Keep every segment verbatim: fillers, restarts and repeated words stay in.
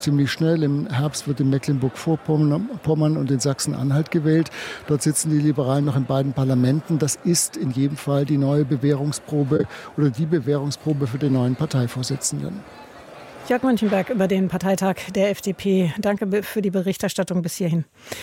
ziemlich schnell. Im Herbst wird in Mecklenburg-Vorpommern und in Sachsen-Anhalt gewählt. Dort sitzen die Liberalen noch in beiden Parlamenten. Das ist in jedem Fall die neue Bewährungsprobe oder die Bewährungsprobe für den neuen Parteivorsitzenden. Jörg Münchenberg über den Parteitag der F D P. Danke für die Berichterstattung bis hierhin.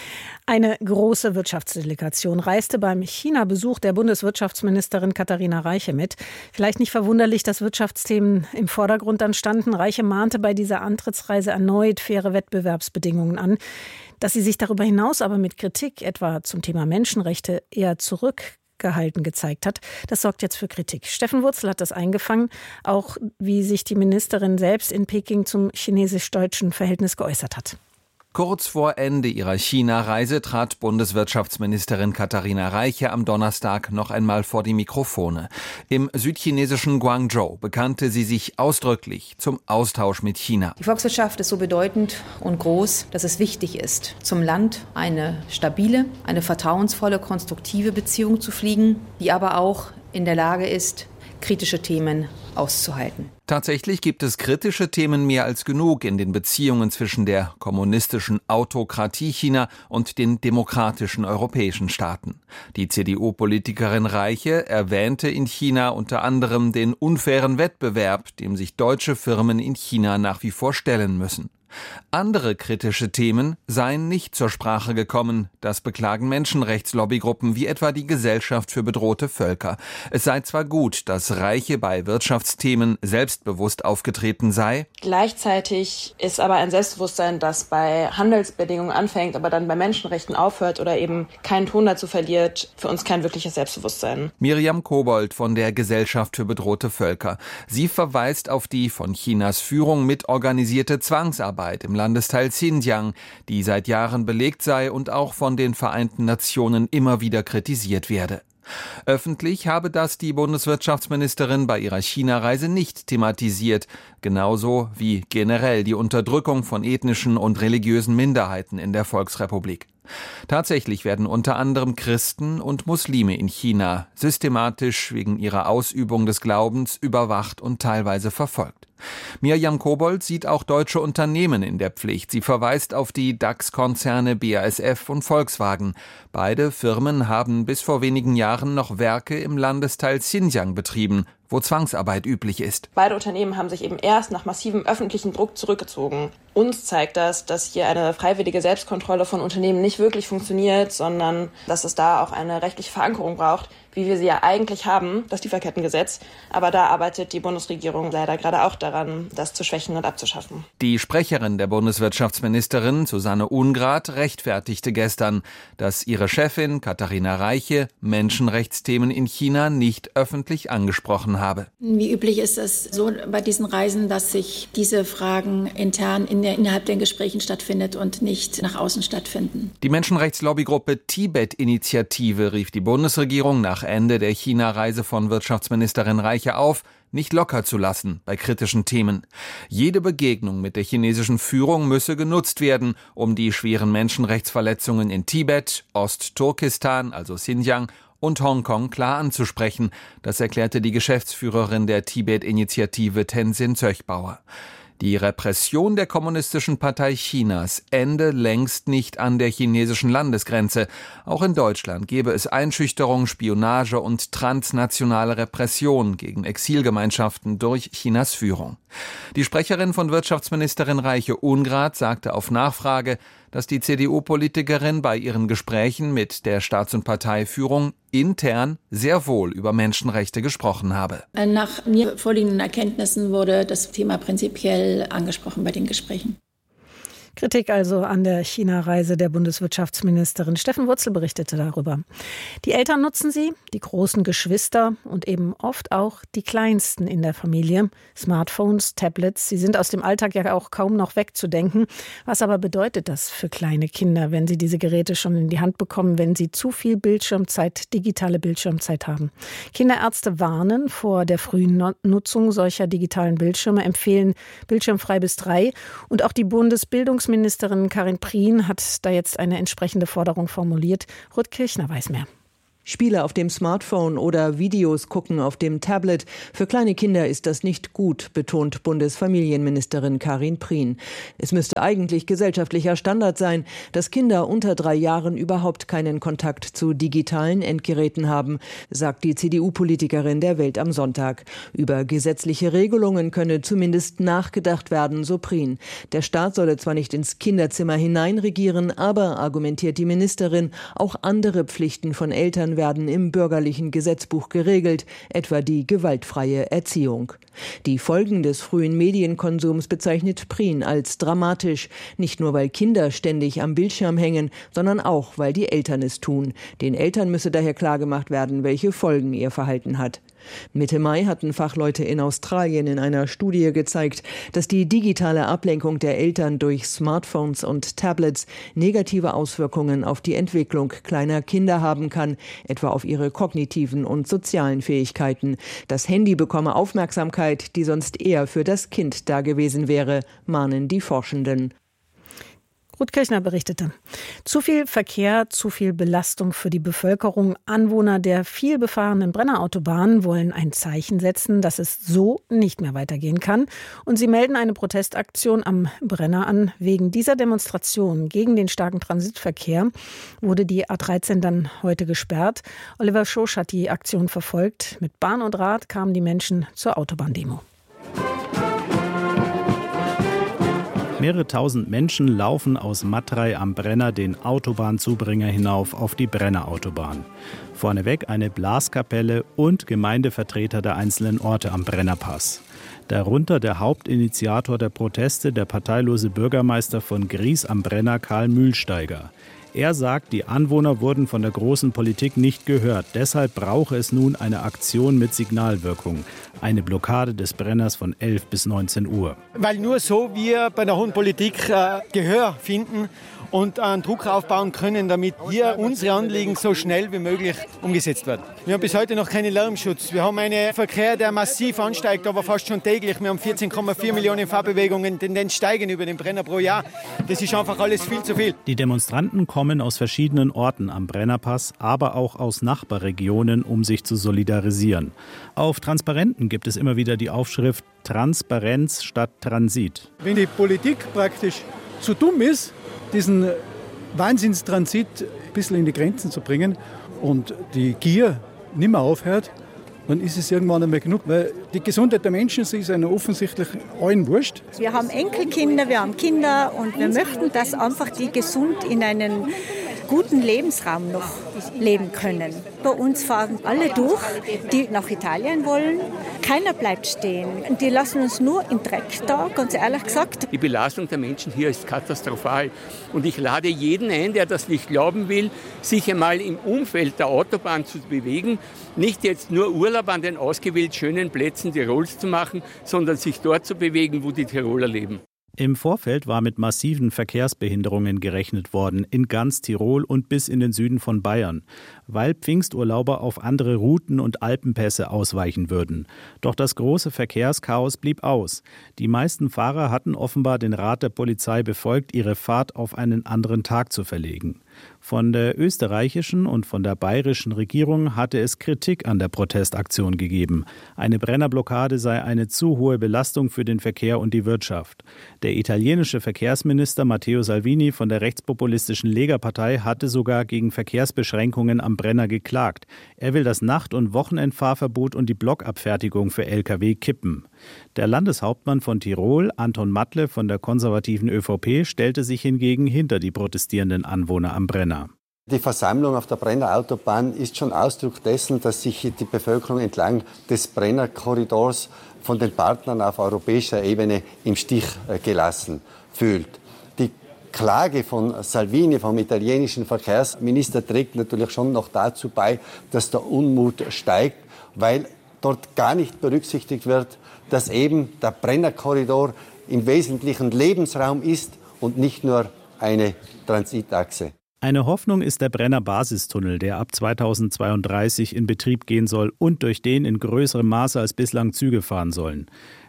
Eine große Wirtschaftsdelegation reiste beim China-Besuch der Bundeswirtschaftsministerin Katharina Reiche mit. Vielleicht nicht verwunderlich, dass Wirtschaftsthemen im Vordergrund dann standen. Reiche mahnte bei dieser Antrittsreise erneut faire Wettbewerbsbedingungen an. Dass sie sich darüber hinaus aber mit Kritik, etwa zum Thema Menschenrechte, eher zurückgehalten gezeigt hat, das sorgt jetzt für Kritik. Steffen Wurzel hat das eingefangen, auch wie sich die Ministerin selbst in Peking zum chinesisch-deutschen Verhältnis geäußert hat. Kurz vor Ende ihrer China-Reise trat Bundeswirtschaftsministerin Katharina Reiche am Donnerstag noch einmal vor die Mikrofone. Im südchinesischen Guangzhou bekannte sie sich ausdrücklich zum Austausch mit China. Die Volkswirtschaft ist so bedeutend und groß, dass es wichtig ist, zum Land eine stabile, eine vertrauensvolle, konstruktive Beziehung zu pflegen, die aber auch in der Lage ist, kritische Themen auszuhalten. Tatsächlich gibt es kritische Themen mehr als genug in den Beziehungen zwischen der kommunistischen Autokratie China und den demokratischen europäischen Staaten. Die C D U-Politikerin Reiche erwähnte in China unter anderem den unfairen Wettbewerb, dem sich deutsche Firmen in China nach wie vor stellen müssen. Andere kritische Themen seien nicht zur Sprache gekommen. Das beklagen Menschenrechtslobby-Gruppen wie etwa die Gesellschaft für bedrohte Völker. Es sei zwar gut, dass Reiche bei Wirtschaftsthemen selbstbewusst aufgetreten sei. Gleichzeitig ist aber ein Selbstbewusstsein, das bei Handelsbedingungen anfängt, aber dann bei Menschenrechten aufhört oder eben keinen Ton dazu verliert, für uns kein wirkliches Selbstbewusstsein. Miriam Kobold von der Gesellschaft für bedrohte Völker. Sie verweist auf die von Chinas Führung mitorganisierte Zwangsarbeit im Landesteil Xinjiang, die seit Jahren belegt sei und auch von den Vereinten Nationen immer wieder kritisiert werde. Öffentlich habe das die Bundeswirtschaftsministerin bei ihrer China-Reise nicht thematisiert, genauso wie generell die Unterdrückung von ethnischen und religiösen Minderheiten in der Volksrepublik. Tatsächlich werden unter anderem Christen und Muslime in China systematisch wegen ihrer Ausübung des Glaubens überwacht und teilweise verfolgt. Miriam Kobold sieht auch deutsche Unternehmen in der Pflicht. Sie verweist auf die DAX-Konzerne B A S F und Volkswagen. Beide Firmen haben bis vor wenigen Jahren noch Werke im Landesteil Xinjiang betrieben, wo Zwangsarbeit üblich ist. Beide Unternehmen haben sich eben erst nach massivem öffentlichen Druck zurückgezogen. Uns zeigt das, dass hier eine freiwillige Selbstkontrolle von Unternehmen nicht wirklich funktioniert, sondern dass es da auch eine rechtliche Verankerung braucht, wie wir sie ja eigentlich haben, das Lieferkettengesetz. Aber da arbeitet die Bundesregierung leider gerade auch daran, das zu schwächen und abzuschaffen. Die Sprecherin der Bundeswirtschaftsministerin, Susanne Ungrath, rechtfertigte gestern, dass ihre Chefin Katharina Reiche Menschenrechtsthemen in China nicht öffentlich angesprochen habe. Wie üblich ist es so bei diesen Reisen, dass sich diese Fragen intern in der, innerhalb der Gesprächen stattfindet und nicht nach außen stattfinden. Die Menschenrechtslobby-Gruppe Tibet-Initiative rief die Bundesregierung nach Ende der China-Reise von Wirtschaftsministerin Reiche auf, nicht locker zu lassen bei kritischen Themen. Jede Begegnung mit der chinesischen Führung müsse genutzt werden, um die schweren Menschenrechtsverletzungen in Tibet, Ostturkestan, also Xinjiang, und Hongkong klar anzusprechen. Das erklärte die Geschäftsführerin der Tibet-Initiative Tenzin Zöchbauer. Die Repression der Kommunistischen Partei Chinas ende längst nicht an der chinesischen Landesgrenze. Auch in Deutschland gebe es Einschüchterung, Spionage und transnationale Repression gegen Exilgemeinschaften durch Chinas Führung. Die Sprecherin von Wirtschaftsministerin Reiche Ungrath sagte auf Nachfrage, dass die C D U-Politikerin bei ihren Gesprächen mit der Staats- und Parteiführung intern sehr wohl über Menschenrechte gesprochen habe. Nach mir vorliegenden Erkenntnissen wurde das Thema prinzipiell angesprochen bei den Gesprächen. Kritik also an der China-Reise der Bundeswirtschaftsministerin. Steffen Wurzel berichtete darüber. Die Eltern nutzen sie, die großen Geschwister und eben oft auch die Kleinsten in der Familie. Smartphones, Tablets, sie sind aus dem Alltag ja auch kaum noch wegzudenken. Was aber bedeutet das für kleine Kinder, wenn sie diese Geräte schon in die Hand bekommen, wenn sie zu viel Bildschirmzeit, digitale Bildschirmzeit haben? Kinderärzte warnen vor der frühen Nutzung solcher digitalen Bildschirme, empfehlen bildschirmfrei bis drei. Und auch die Bundesbildungs Ministerin Karin Prien hat da jetzt eine entsprechende Forderung formuliert. Ruth Kirchner weiß mehr. Spiele auf dem Smartphone oder Videos gucken auf dem Tablet. Für kleine Kinder ist das nicht gut, betont Bundesfamilienministerin Karin Prien. Es müsste eigentlich gesellschaftlicher Standard sein, dass Kinder unter drei Jahren überhaupt keinen Kontakt zu digitalen Endgeräten haben, sagt die C D U-Politikerin der Welt am Sonntag. Über gesetzliche Regelungen könne zumindest nachgedacht werden, so Prien. Der Staat solle zwar nicht ins Kinderzimmer hineinregieren, aber, argumentiert die Ministerin, auch andere Pflichten von Eltern werden im bürgerlichen Gesetzbuch geregelt, etwa die gewaltfreie Erziehung. Die Folgen des frühen Medienkonsums bezeichnet Prien als dramatisch, nicht nur weil Kinder ständig am Bildschirm hängen, sondern auch, weil die Eltern es tun. Den Eltern müsse daher klargemacht werden, welche Folgen ihr Verhalten hat. Mitte Mai hatten Fachleute in Australien in einer Studie gezeigt, dass die digitale Ablenkung der Eltern durch Smartphones und Tablets negative Auswirkungen auf die Entwicklung kleiner Kinder haben kann, etwa auf ihre kognitiven und sozialen Fähigkeiten. Das Handy bekomme Aufmerksamkeit, die sonst eher für das Kind da gewesen wäre, mahnen die Forschenden. Ruth Kirchner berichtete. Zu viel Verkehr, zu viel Belastung für die Bevölkerung. Anwohner der viel befahrenen Brennerautobahn wollen ein Zeichen setzen, dass es so nicht mehr weitergehen kann. Und sie melden eine Protestaktion am Brenner an. Wegen dieser Demonstration gegen den starken Transitverkehr wurde die A dreizehn dann heute gesperrt. Oliver Schosch hat die Aktion verfolgt. Mit Bahn und Rad kamen die Menschen zur Autobahndemo. Mehrere tausend Menschen laufen aus Matrei am Brenner den Autobahnzubringer hinauf auf die Brennerautobahn. Vorneweg eine Blaskapelle und Gemeindevertreter der einzelnen Orte am Brennerpass. Darunter der Hauptinitiator der Proteste, der parteilose Bürgermeister von Gries am Brenner, Karl Mühlsteiger. Er sagt, die Anwohner wurden von der großen Politik nicht gehört. Deshalb brauche es nun eine Aktion mit Signalwirkung. Eine Blockade des Brenners von elf bis neunzehn Uhr. Weil nur so wir bei der hohen Politik äh, Gehör finden und einen Druck aufbauen können, damit hier unsere Anliegen so schnell wie möglich umgesetzt werden. Wir haben bis heute noch keinen Lärmschutz. Wir haben einen Verkehr, der massiv ansteigt, aber fast schon täglich. Wir haben vierzehn Komma vier Millionen Fahrbewegungen, Tendenz steigen über den Brenner pro Jahr. Das ist einfach alles viel zu viel. Die Demonstranten kommen aus verschiedenen Orten am Brennerpass, aber auch aus Nachbarregionen, um sich zu solidarisieren. Auf Transparenten gibt es immer wieder die Aufschrift Transparenz statt Transit. Wenn die Politik praktisch zu dumm ist, diesen Wahnsinnstransit ein bisschen in die Grenzen zu bringen und die Gier nicht mehr aufhört, dann ist es irgendwann einmal genug. Weil die Gesundheit der Menschen ist einer offensichtlich allen wurscht. Wir haben Enkelkinder, wir haben Kinder und wir möchten, dass einfach die gesund in einen guten Lebensraum noch leben können. Bei uns fahren alle durch, die nach Italien wollen. Keiner bleibt stehen. Die lassen uns nur im Dreck da, ganz ehrlich gesagt. Die Belastung der Menschen hier ist katastrophal. Und ich lade jeden ein, der das nicht glauben will, sich einmal im Umfeld der Autobahn zu bewegen. Nicht jetzt nur Urlaub an den ausgewählt schönen Plätzen Tirols zu machen, sondern sich dort zu bewegen, wo die Tiroler leben. Im Vorfeld war mit massiven Verkehrsbehinderungen gerechnet worden, in ganz Tirol und bis in den Süden von Bayern, weil Pfingsturlauber auf andere Routen und Alpenpässe ausweichen würden. Doch das große Verkehrschaos blieb aus. Die meisten Fahrer hatten offenbar den Rat der Polizei befolgt, ihre Fahrt auf einen anderen Tag zu verlegen. Von der österreichischen und von der bayerischen Regierung hatte es Kritik an der Protestaktion gegeben. Eine Brennerblockade sei eine zu hohe Belastung für den Verkehr und die Wirtschaft. Der italienische Verkehrsminister Matteo Salvini von der rechtspopulistischen Lega-Partei hatte sogar gegen Verkehrsbeschränkungen am Brenner geklagt. Er will das Nacht- und Wochenendfahrverbot und die Blockabfertigung für L K W kippen. Der Landeshauptmann von Tirol, Anton Matle von der konservativen ÖVP, stellte sich hingegen hinter die protestierenden Anwohner am Brenner. Die Versammlung auf der Brennerautobahn ist schon Ausdruck dessen, dass sich die Bevölkerung entlang des Brennerkorridors von den Partnern auf europäischer Ebene im Stich gelassen fühlt. Die Klage von Salvini, vom italienischen Verkehrsminister, trägt natürlich schon noch dazu bei, dass der Unmut steigt, weil dort gar nicht berücksichtigt wird, dass eben der Brennerkorridor im Wesentlichen Lebensraum ist und nicht nur eine Transitachse. Eine Hoffnung ist der Brenner Basistunnel, der ab zweitausendzweiunddreißig in Betrieb gehen soll und durch den in größerem Maße als bislang Züge fahren sollen.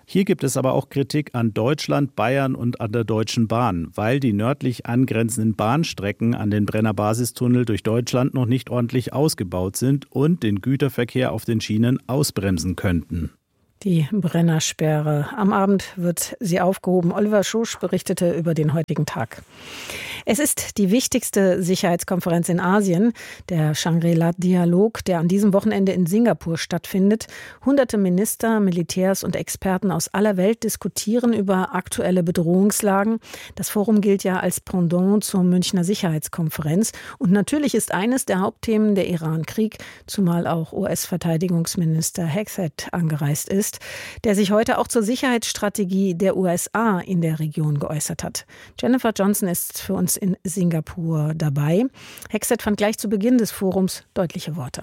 Hier gibt es aber auch Kritik an Deutschland, Bayern und an der Deutschen Bahn, weil die nördlich angrenzenden Bahnstrecken an den Brenner Basistunnel durch Deutschland noch nicht ordentlich ausgebaut sind und den Güterverkehr auf den Schienen ausbremsen könnten. Die Brennersperre. Am Abend wird sie aufgehoben. Oliver Schosch berichtete über den heutigen Tag. Es ist die wichtigste Sicherheitskonferenz in Asien, der Shangri-La-Dialog, der an diesem Wochenende in Singapur stattfindet. Hunderte Minister, Militärs und Experten aus aller Welt diskutieren über aktuelle Bedrohungslagen. Das Forum gilt ja als Pendant zur Münchner Sicherheitskonferenz. Und natürlich ist eines der Hauptthemen der Iran-Krieg, zumal auch U S-Verteidigungsminister Hexet angereist ist, der sich heute auch zur Sicherheitsstrategie der U S A in der Region geäußert hat. Jennifer Johnson ist für uns in Singapur dabei. Hexet fand gleich zu Beginn des Forums deutliche Worte.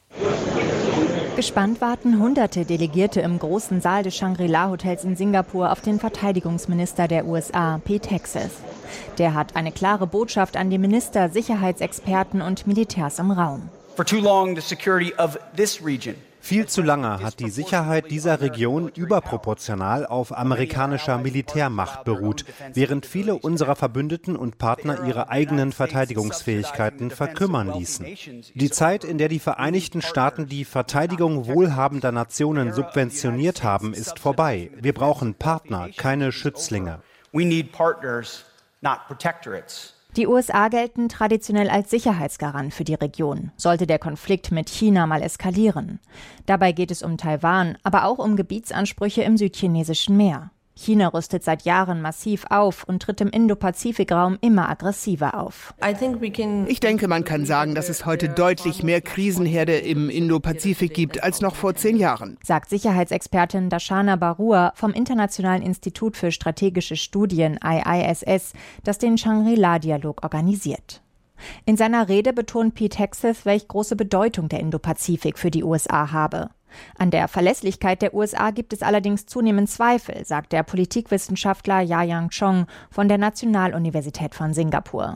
Gespannt warten hunderte Delegierte im großen Saal des Shangri-La-Hotels in Singapur auf den Verteidigungsminister der U S A, Pete Hegseth. Der hat eine klare Botschaft an die Minister, Sicherheitsexperten und Militärs im Raum. For too long, the security of this region Viel zu lange hat die Sicherheit dieser Region überproportional auf amerikanischer Militärmacht beruht, während viele unserer Verbündeten und Partner ihre eigenen Verteidigungsfähigkeiten verkümmern ließen. Die Zeit, in der die Vereinigten Staaten die Verteidigung wohlhabender Nationen subventioniert haben, ist vorbei. Wir brauchen Partner, keine Schützlinge. We need partners, not protectorates. Die U S A gelten traditionell als Sicherheitsgarant für die Region, sollte der Konflikt mit China mal eskalieren. Dabei geht es um Taiwan, aber auch um Gebietsansprüche im südchinesischen Meer. China rüstet seit Jahren massiv auf und tritt im Indo-Pazifik-Raum immer aggressiver auf. Ich denke, man kann sagen, dass es heute deutlich mehr Krisenherde im Indo-Pazifik gibt als noch vor zehn Jahren, sagt Sicherheitsexpertin Darshana Barua vom Internationalen Institut für strategische Studien I I S S, das den Shangri-La-Dialog organisiert. In seiner Rede betont Pete Hegseth, welch große Bedeutung der Indo-Pazifik für die U S A habe. An der Verlässlichkeit der U S A gibt es allerdings zunehmend Zweifel, sagt der Politikwissenschaftler Yayang Chong von der Nationaluniversität von Singapur.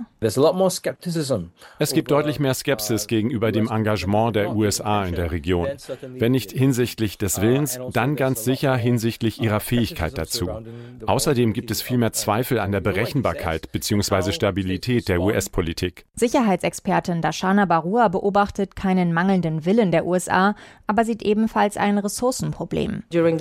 Es gibt deutlich mehr Skepsis gegenüber dem Engagement der U S A in der Region. Wenn nicht hinsichtlich des Willens, dann ganz sicher hinsichtlich ihrer Fähigkeit dazu. Außerdem gibt es viel mehr Zweifel an der Berechenbarkeit bzw. Stabilität der U S-Politik. Sicherheitsexpertin Darshana Barua beobachtet keinen mangelnden Willen der U S A, aber sieht eben ebenfalls ein Ressourcenproblem. Durch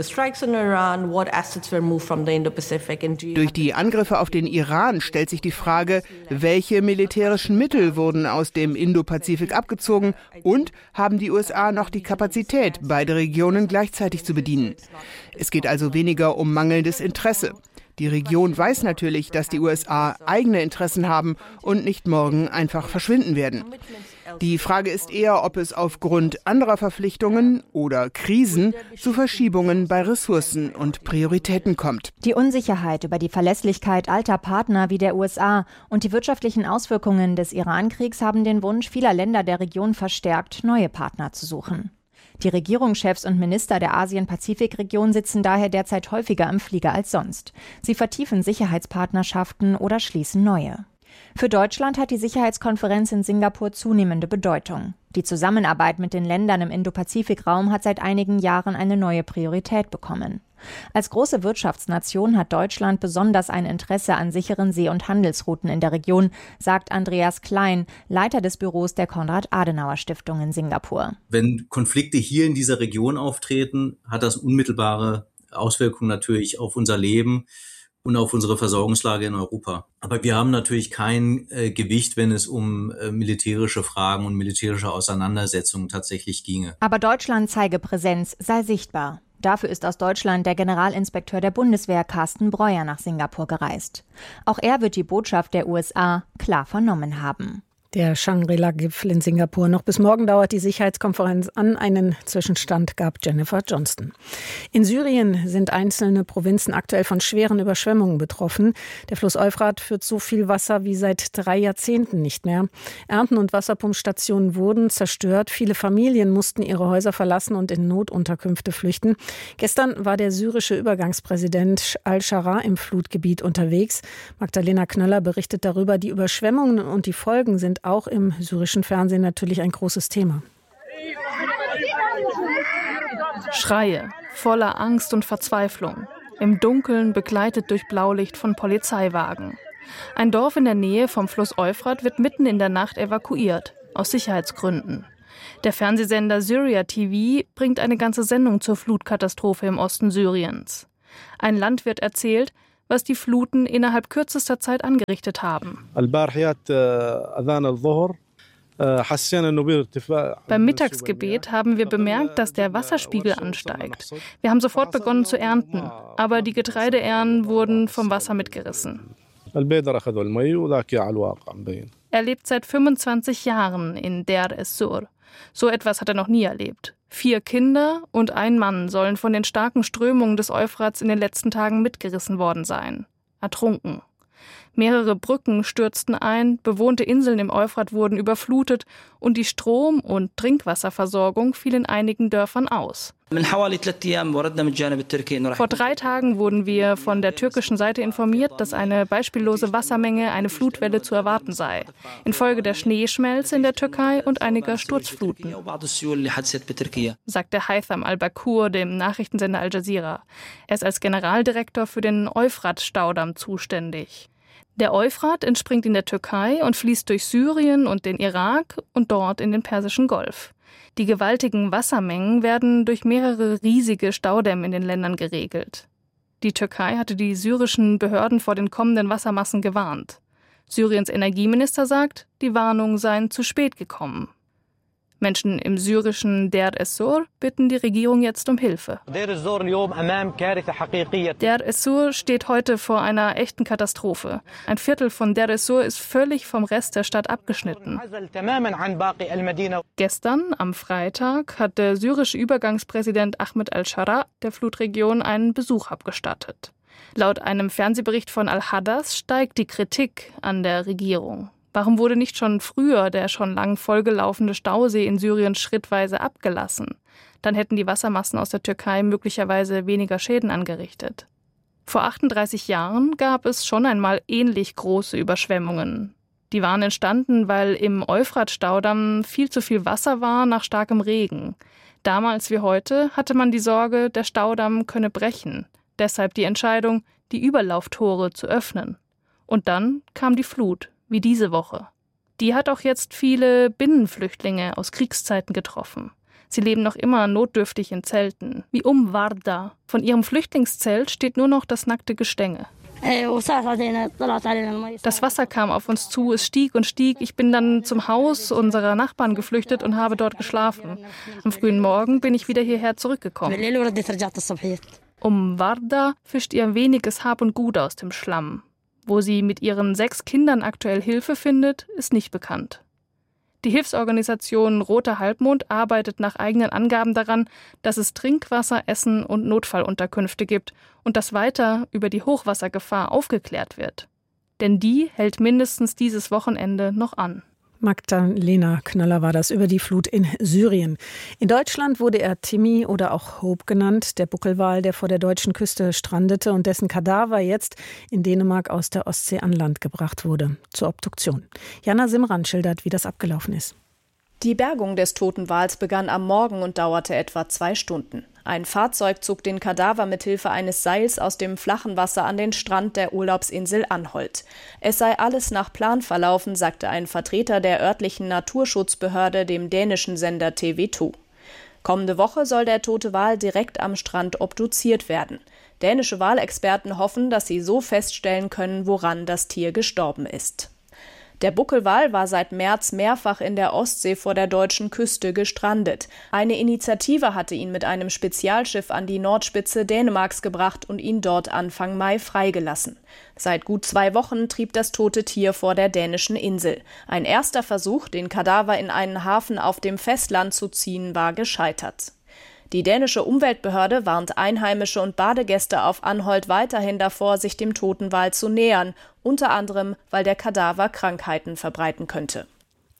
die Angriffe auf den Iran stellt sich die Frage, welche militärischen Mittel wurden aus dem Indo-Pazifik abgezogen und haben die U S A noch die Kapazität, beide Regionen gleichzeitig zu bedienen. Es geht also weniger um mangelndes Interesse. Die Region weiß natürlich, dass die U S A eigene Interessen haben und nicht morgen einfach verschwinden werden. Die Frage ist eher, ob es aufgrund anderer Verpflichtungen oder Krisen zu Verschiebungen bei Ressourcen und Prioritäten kommt. Die Unsicherheit über die Verlässlichkeit alter Partner wie der U S A und die wirtschaftlichen Auswirkungen des Iran-Kriegs haben den Wunsch vieler Länder der Region verstärkt, neue Partner zu suchen. Die Regierungschefs und Minister der Asien-Pazifik-Region sitzen daher derzeit häufiger im Flieger als sonst. Sie vertiefen Sicherheitspartnerschaften oder schließen neue. Für Deutschland hat die Sicherheitskonferenz in Singapur zunehmende Bedeutung. Die Zusammenarbeit mit den Ländern im Indo-Pazifik-Raum hat seit einigen Jahren eine neue Priorität bekommen. Als große Wirtschaftsnation hat Deutschland besonders ein Interesse an sicheren See- und Handelsrouten in der Region, sagt Andreas Klein, Leiter des Büros der Konrad-Adenauer-Stiftung in Singapur. Wenn Konflikte hier in dieser Region auftreten, hat das unmittelbare Auswirkungen natürlich auf unser Leben und auf unsere Versorgungslage in Europa. Aber wir haben natürlich kein äh, Gewicht, wenn es um äh, militärische Fragen und militärische Auseinandersetzungen tatsächlich ginge. Aber Deutschland zeige Präsenz, sei sichtbar. Dafür ist aus Deutschland der Generalinspekteur der Bundeswehr Carsten Breuer nach Singapur gereist. Auch er wird die Botschaft der U S A klar vernommen haben. Der Shangri-La-Gipfel in Singapur. Noch bis morgen dauert die Sicherheitskonferenz an. Einen Zwischenstand gab Jennifer Johnston. In Syrien sind einzelne Provinzen aktuell von schweren Überschwemmungen betroffen. Der Fluss Euphrat führt so viel Wasser wie seit drei Jahrzehnten nicht mehr. Ernten- und Wasserpumpstationen wurden zerstört. Viele Familien mussten ihre Häuser verlassen und in Notunterkünfte flüchten. Gestern war der syrische Übergangspräsident al-Shara im Flutgebiet unterwegs. Magdalena Knöller berichtet darüber. Die Überschwemmungen und die Folgen sind auch im syrischen Fernsehen natürlich ein großes Thema. Schreie voller Angst und Verzweiflung. im Dunkeln begleitet durch Blaulicht von Polizeiwagen. Ein Dorf in der Nähe vom Fluss Euphrat wird mitten in der Nacht evakuiert, aus Sicherheitsgründen. Der Fernsehsender Syria T V bringt eine ganze Sendung zur Flutkatastrophe im Osten Syriens. Ein Landwirt erzählt, was die Fluten innerhalb kürzester Zeit angerichtet haben. Beim Mittagsgebet haben wir bemerkt, dass der Wasserspiegel ansteigt. Wir haben sofort begonnen zu ernten, aber die Getreideähren wurden vom Wasser mitgerissen. Er lebt seit fünfundzwanzig Jahren in Deir es-Sur. So etwas hat er noch nie erlebt. Vier Kinder und ein Mann sollen von den starken Strömungen des Euphrats in den letzten Tagen mitgerissen worden sein. Ertrunken. Mehrere Brücken stürzten ein, bewohnte Inseln im Euphrat wurden überflutet und die Strom- und Trinkwasserversorgung fiel in einigen Dörfern aus. Vor drei Tagen wurden wir von der türkischen Seite informiert, dass eine beispiellose Wassermenge, eine Flutwelle zu erwarten sei, infolge der Schneeschmelze in der Türkei und einiger Sturzfluten, sagte Haytham al-Bakur dem Nachrichtensender Al Jazeera. Er ist als Generaldirektor für den Euphrat-Staudamm zuständig. Der Euphrat entspringt in der Türkei und fließt durch Syrien und den Irak und dort in den Persischen Golf. Die gewaltigen Wassermengen werden durch mehrere riesige Staudämme in den Ländern geregelt. Die Türkei hatte die syrischen Behörden vor den kommenden Wassermassen gewarnt. Syriens Energieminister sagt, die Warnungen seien zu spät gekommen. Menschen im syrischen Deir es-Sur bitten die Regierung jetzt um Hilfe. Deir es-Sur steht heute vor einer echten Katastrophe. Ein Viertel von Deir es-Sur ist völlig vom Rest der Stadt abgeschnitten. Gestern, am Freitag, hat der syrische Übergangspräsident Ahmed al-Shara der Flutregion einen Besuch abgestattet. Laut einem Fernsehbericht von Al-Hadas steigt die Kritik an der Regierung. Warum wurde nicht schon früher der schon lang vollgelaufene Stausee in Syrien schrittweise abgelassen? Dann hätten die Wassermassen aus der Türkei möglicherweise weniger Schäden angerichtet. Vor achtunddreißig Jahren gab es schon einmal ähnlich große Überschwemmungen. Die waren entstanden, weil im Euphrat-Staudamm viel zu viel Wasser war nach starkem Regen. Damals wie heute hatte man die Sorge, der Staudamm könne brechen. Deshalb die Entscheidung, die Überlauftore zu öffnen. Und dann kam die Flut. Wie diese Woche. Die hat auch jetzt viele Binnenflüchtlinge aus Kriegszeiten getroffen. Sie leben noch immer notdürftig in Zelten, wie um Warda. Von ihrem Flüchtlingszelt steht nur noch das nackte Gestänge. Das Wasser kam auf uns zu, es stieg und stieg. Ich bin dann zum Haus unserer Nachbarn geflüchtet und habe dort geschlafen. Am frühen Morgen bin ich wieder hierher zurückgekommen. Um Warda fischt ihr weniges Hab und Gut aus dem Schlamm. Wo sie mit ihren sechs Kindern aktuell Hilfe findet, ist nicht bekannt. Die Hilfsorganisation Roter Halbmond arbeitet nach eigenen Angaben daran, dass es Trinkwasser, Essen und Notfallunterkünfte gibt und dass weiter über die Hochwassergefahr aufgeklärt wird. Denn die hält mindestens dieses Wochenende noch an. Magdalena Knöller war das über die Flut in Syrien. In Deutschland wurde er Timmy oder auch Hope genannt, der Buckelwal, der vor der deutschen Küste strandete und dessen Kadaver jetzt in Dänemark aus der Ostsee an Land gebracht wurde, zur Obduktion. Jana Simran schildert, wie das abgelaufen ist. Die Bergung des toten Wals begann am Morgen und dauerte etwa zwei Stunden. Ein Fahrzeug zog den Kadaver mithilfe eines Seils aus dem flachen Wasser an den Strand der Urlaubsinsel Anholt. Es sei alles nach Plan verlaufen, sagte ein Vertreter der örtlichen Naturschutzbehörde dem dänischen Sender T V zwei. Kommende Woche soll der tote Wal direkt am Strand obduziert werden. Dänische Walexperten hoffen, dass sie so feststellen können, woran das Tier gestorben ist. Der Buckelwal war seit März mehrfach in der Ostsee vor der deutschen Küste gestrandet. Eine Initiative hatte ihn mit einem Spezialschiff an die Nordspitze Dänemarks gebracht und ihn dort Anfang Mai freigelassen. Seit gut zwei Wochen trieb das tote Tier vor der dänischen Insel. Ein erster Versuch, den Kadaver in einen Hafen auf dem Festland zu ziehen, war gescheitert. Die dänische Umweltbehörde warnt Einheimische und Badegäste auf Anholt weiterhin davor, sich dem toten Wal zu nähern, unter anderem, weil der Kadaver Krankheiten verbreiten könnte.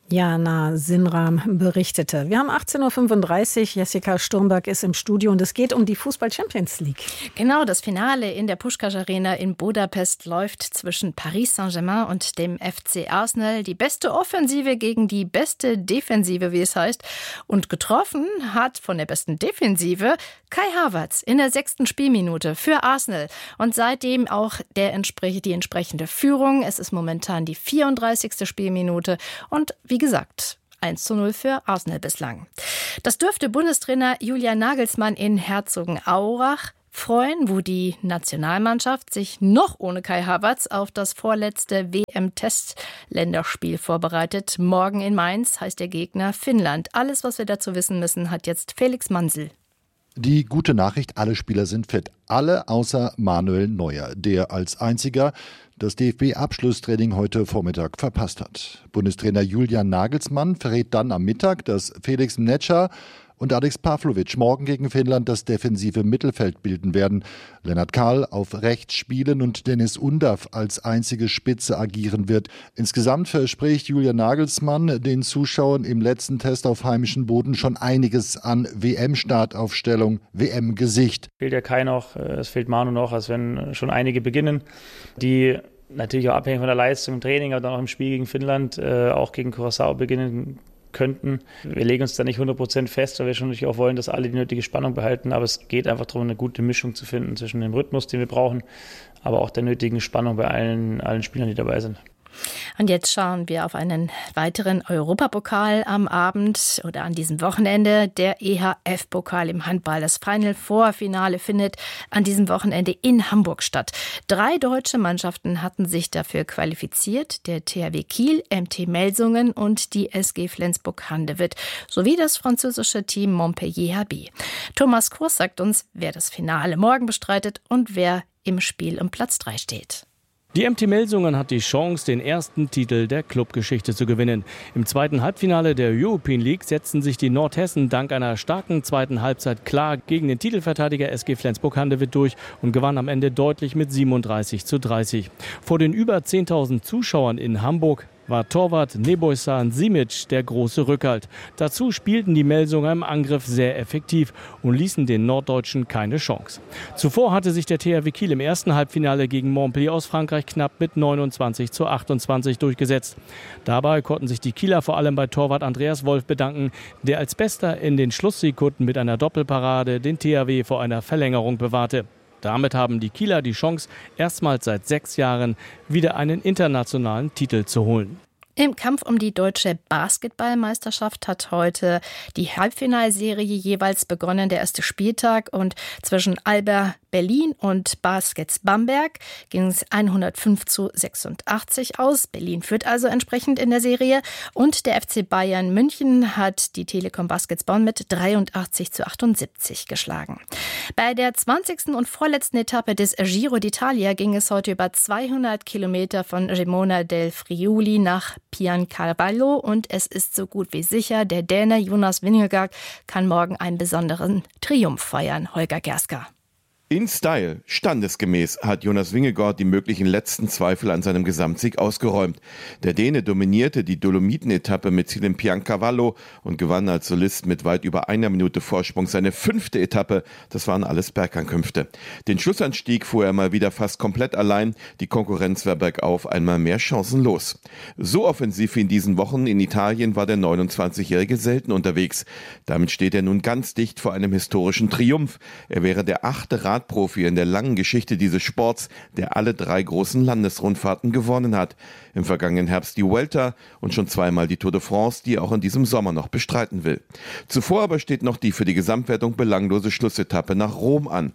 Jana Sinram berichtete. Wir haben achtzehn Uhr fünfunddreißig. Jessica Sturmberg ist im Studio und es geht um die Fußball-Champions League. Genau, das Finale in der Puskás Arena in Budapest läuft zwischen Paris Saint-Germain und dem F C Arsenal. Die beste Offensive gegen die beste Defensive, wie es heißt. Und getroffen hat von der besten Defensive Kai Havertz in der sechsten Spielminute für Arsenal. Und seitdem auch der, die entsprechende Führung. Es ist momentan die vierunddreißigste Spielminute und wie gesagt, eins zu null für Arsenal bislang. Das dürfte Bundestrainer Julian Nagelsmann in Herzogenaurach freuen, wo die Nationalmannschaft sich noch ohne Kai Havertz auf das vorletzte W M-Testländerspiel vorbereitet. Morgen in Mainz heißt der Gegner Finnland. Alles, was wir dazu wissen müssen, hat jetzt Felix Mansel. Die gute Nachricht, alle Spieler sind fit. Alle außer Manuel Neuer, der als einziger das D F B-Abschlusstraining heute Vormittag verpasst hat. Bundestrainer Julian Nagelsmann verrät dann am Mittag, dass Felix Mnetscher und Alex Pavlovic morgen gegen Finnland das defensive Mittelfeld bilden werden. Lennart Kahl auf rechts spielen und Dennis Undav als einzige Spitze agieren wird. Insgesamt verspricht Julian Nagelsmann den Zuschauern im letzten Test auf heimischem Boden schon einiges an W M-Startaufstellung, W M-Gesicht. Es fehlt ja Kai noch, es fehlt Manu noch, als wenn schon einige beginnen, die natürlich auch abhängig von der Leistung im Training, aber dann auch im Spiel gegen Finnland, äh, auch gegen Curaçao beginnen könnten. Wir legen uns da nicht hundert Prozent fest, weil wir schon natürlich auch wollen, dass alle die nötige Spannung behalten. Aber es geht einfach darum, eine gute Mischung zu finden zwischen dem Rhythmus, den wir brauchen, aber auch der nötigen Spannung bei allen, allen Spielern, die dabei sind. Und jetzt schauen wir auf einen weiteren Europapokal am Abend oder an diesem Wochenende. Der E H F-Pokal im Handball. Das Final Four Finale findet an diesem Wochenende in Hamburg statt. Drei deutsche Mannschaften hatten sich dafür qualifiziert. Der T H W Kiel, M T Melsungen und die S G Flensburg-Handewitt sowie das französische Team Montpellier H B. Thomas Kurs sagt uns, wer das Finale morgen bestreitet und wer im Spiel um Platz drei steht. Die M T Melsungen hat die Chance, den ersten Titel der Clubgeschichte zu gewinnen. Im zweiten Halbfinale der European League setzten sich die Nordhessen dank einer starken zweiten Halbzeit klar gegen den Titelverteidiger S G Flensburg-Handewitt durch und gewann am Ende deutlich mit siebenunddreißig zu dreißig. Vor den über zehntausend Zuschauern in Hamburg war Torwart Nebojsan Simic der große Rückhalt. Dazu spielten die Melsunger im Angriff sehr effektiv und ließen den Norddeutschen keine Chance. Zuvor hatte sich der T H W Kiel im ersten Halbfinale gegen Montpellier aus Frankreich knapp mit neunundzwanzig zu achtundzwanzig durchgesetzt. Dabei konnten sich die Kieler vor allem bei Torwart Andreas Wolf bedanken, der als Bester in den Schlusssekunden mit einer Doppelparade den T H W vor einer Verlängerung bewahrte. Damit haben die Kieler die Chance, erstmals seit sechs Jahren wieder einen internationalen Titel zu holen. Im Kampf um die deutsche Basketballmeisterschaft hat heute die Halbfinalserie jeweils begonnen, der erste Spieltag. Und zwischen Alba Berlin und Baskets Bamberg ging es hundertfünf zu sechsundachtzig aus. Berlin führt also entsprechend in der Serie. Und der F C Bayern München hat die Telekom Baskets Bonn mit dreiundachtzig zu achtundsiebzig geschlagen. Bei der zwanzigsten und vorletzten Etappe des Giro d'Italia ging es heute über zweihundert Kilometer von Gemona del Friuli nach Piancavallo und es ist so gut wie sicher, der Däne Jonas Vingegaard kann morgen einen besonderen Triumph feiern. Holger Gerska. In Style, standesgemäß, hat Jonas Vingegaard die möglichen letzten Zweifel an seinem Gesamtsieg ausgeräumt. Der Däne dominierte die Dolomiten-Etappe mit Ziel in Piancavallo und gewann als Solist mit weit über einer Minute Vorsprung seine fünfte Etappe. Das waren alles Bergankünfte. Den Schlussanstieg fuhr er mal wieder fast komplett allein. Die Konkurrenz war bergauf einmal mehr chancenlos. So offensiv wie in diesen Wochen in Italien war der neunundzwanzigjährige selten unterwegs. Damit steht er nun ganz dicht vor einem historischen Triumph. Er wäre der achte Rad Profi in der langen Geschichte dieses Sports, der alle drei großen Landesrundfahrten gewonnen hat. Im vergangenen Herbst die Vuelta und schon zweimal die Tour de France, die er auch in diesem Sommer noch bestreiten will. Zuvor aber steht noch die für die Gesamtwertung belanglose Schlussetappe nach Rom an.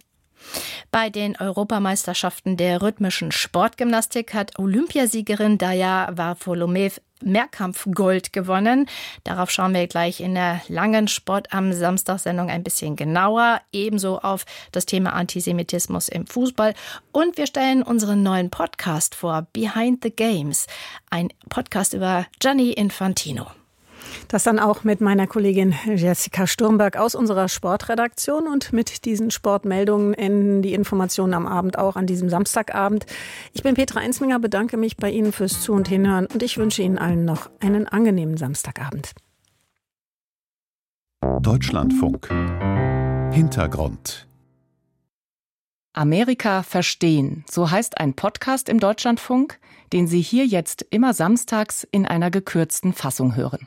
Bei den Europameisterschaften der rhythmischen Sportgymnastik hat Olympiasiegerin Daya Varfolomew Mehrkampfgold gewonnen. Darauf schauen wir gleich in der langen Sport am Samstag-Sendung ein bisschen genauer. Ebenso auf das Thema Antisemitismus im Fußball. Und wir stellen unseren neuen Podcast vor, Behind the Games. Ein Podcast über Gianni Infantino. Das dann auch mit meiner Kollegin Jessica Sturmberg aus unserer Sportredaktion. Und mit diesen Sportmeldungen enden die Informationen am Abend auch an diesem Samstagabend. Ich bin Petra Ensminger, bedanke mich bei Ihnen fürs Zu- und Hinhören und ich wünsche Ihnen allen noch einen angenehmen Samstagabend. Deutschlandfunk. Hintergrund. Amerika verstehen, so heißt ein Podcast im Deutschlandfunk, den Sie hier jetzt immer samstags in einer gekürzten Fassung hören.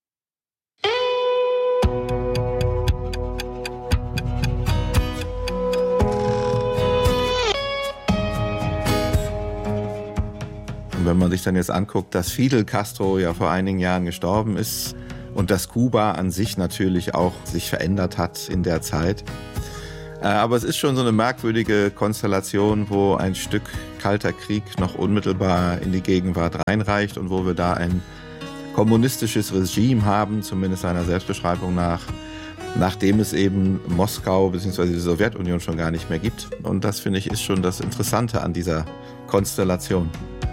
Und wenn man sich dann jetzt anguckt, dass Fidel Castro ja vor einigen Jahren gestorben ist und dass Kuba an sich natürlich auch sich verändert hat in der Zeit. Aber es ist schon so eine merkwürdige Konstellation, wo ein Stück Kalter Krieg noch unmittelbar in die Gegenwart reinreicht und wo wir da ein kommunistisches Regime haben, zumindest seiner Selbstbeschreibung nach, nachdem es eben Moskau bzw. die Sowjetunion schon gar nicht mehr gibt. Und das, finde ich, ist schon das Interessante an dieser Konstellation.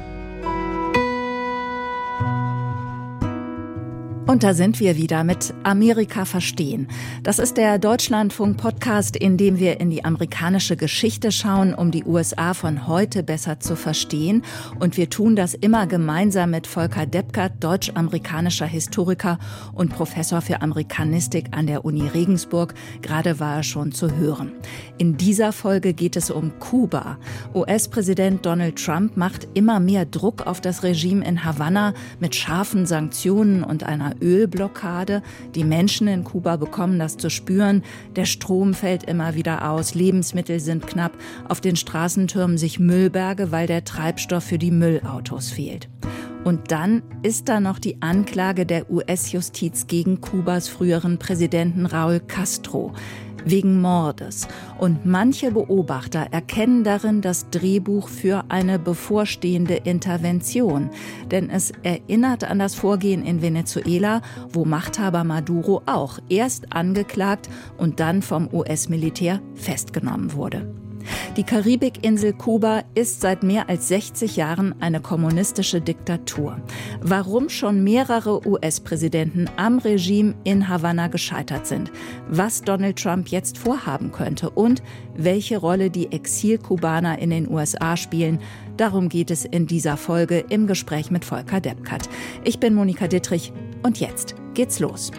Und da sind wir wieder mit Amerika verstehen. Das ist der Deutschlandfunk-Podcast, in dem wir in die amerikanische Geschichte schauen, um die U S A von heute besser zu verstehen. Und wir tun das immer gemeinsam mit Volker Deppkert, deutsch-amerikanischer Historiker und Professor für Amerikanistik an der Uni Regensburg. Gerade war er schon zu hören. In dieser Folge geht es um Kuba. U S-Präsident Donald Trump macht immer mehr Druck auf das Regime in Havanna mit scharfen Sanktionen und einer Ölblockade. Die Menschen in Kuba bekommen das zu spüren. Der Strom fällt immer wieder aus, Lebensmittel sind knapp, auf den Straßen türmen sich Müllberge, weil der Treibstoff für die Müllautos fehlt. Und dann ist da noch die Anklage der U S-Justiz gegen Kubas früheren Präsidenten Raúl Castro wegen Mordes. Und manche Beobachter erkennen darin das Drehbuch für eine bevorstehende Intervention. Denn es erinnert an das Vorgehen in Venezuela, wo Machthaber Maduro auch erst angeklagt und dann vom U S-Militär festgenommen wurde. Die Karibikinsel Kuba ist seit mehr als sechzig Jahren eine kommunistische Diktatur. Warum schon mehrere U S-Präsidenten am Regime in Havanna gescheitert sind, was Donald Trump jetzt vorhaben könnte und welche Rolle die Exil-Kubaner in den U S A spielen, darum geht es in dieser Folge im Gespräch mit Volker Deppkert. Ich bin Monika Dittrich und jetzt geht's los.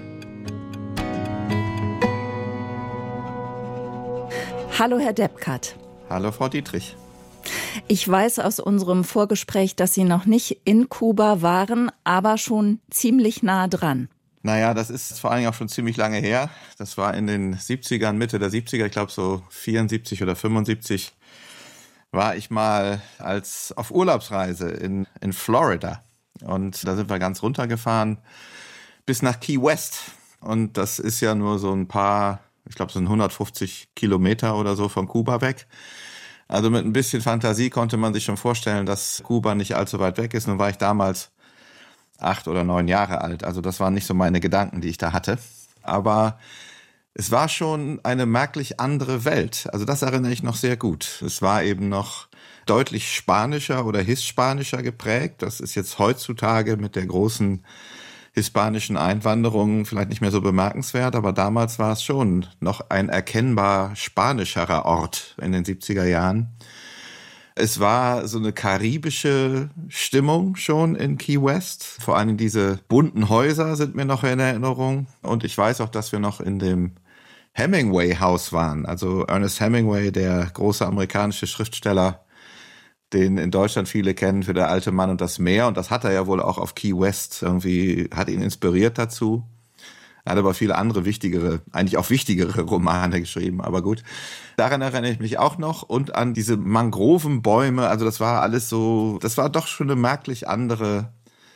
Hallo, Herr Deppkert. Hallo, Frau Dietrich. Ich weiß aus unserem Vorgespräch, dass Sie noch nicht in Kuba waren, aber schon ziemlich nah dran. Naja, das ist vor allem auch schon ziemlich lange her. Das war in den siebzigern, Mitte der siebziger, ich glaube so vierundsiebzig oder fünfundsiebzig, war ich mal als auf Urlaubsreise in, in Florida. Und da sind wir ganz runtergefahren bis nach Key West. Und das ist ja nur so ein paar... Ich glaube, es sind hundertfünfzig Kilometer oder so von Kuba weg. Also mit ein bisschen Fantasie konnte man sich schon vorstellen, dass Kuba nicht allzu weit weg ist. Nun war ich damals acht oder neun Jahre alt. Also das waren nicht so meine Gedanken, die ich da hatte. Aber es war schon eine merklich andere Welt. Also das erinnere ich noch sehr gut. Es war eben noch deutlich spanischer oder hispanisch-spanischer geprägt. Das ist jetzt heutzutage mit der großen hispanischen Einwanderung vielleicht nicht mehr so bemerkenswert, aber damals war es schon noch ein erkennbar spanischerer Ort in den siebziger Jahren. Es war so eine karibische Stimmung schon in Key West. Vor allem diese bunten Häuser sind mir noch in Erinnerung. Und ich weiß auch, dass wir noch in dem Hemingway-Haus waren. Also Ernest Hemingway, der große amerikanische Schriftsteller, den in Deutschland viele kennen für Der alte Mann und das Meer. Und das hat er ja wohl auch auf Key West irgendwie, hat ihn inspiriert dazu. Er hat aber viele andere wichtigere, eigentlich auch wichtigere Romane geschrieben, aber gut. Daran erinnere ich mich auch noch und an diese Mangrovenbäume. Also das war alles so, das war doch schon eine merklich andere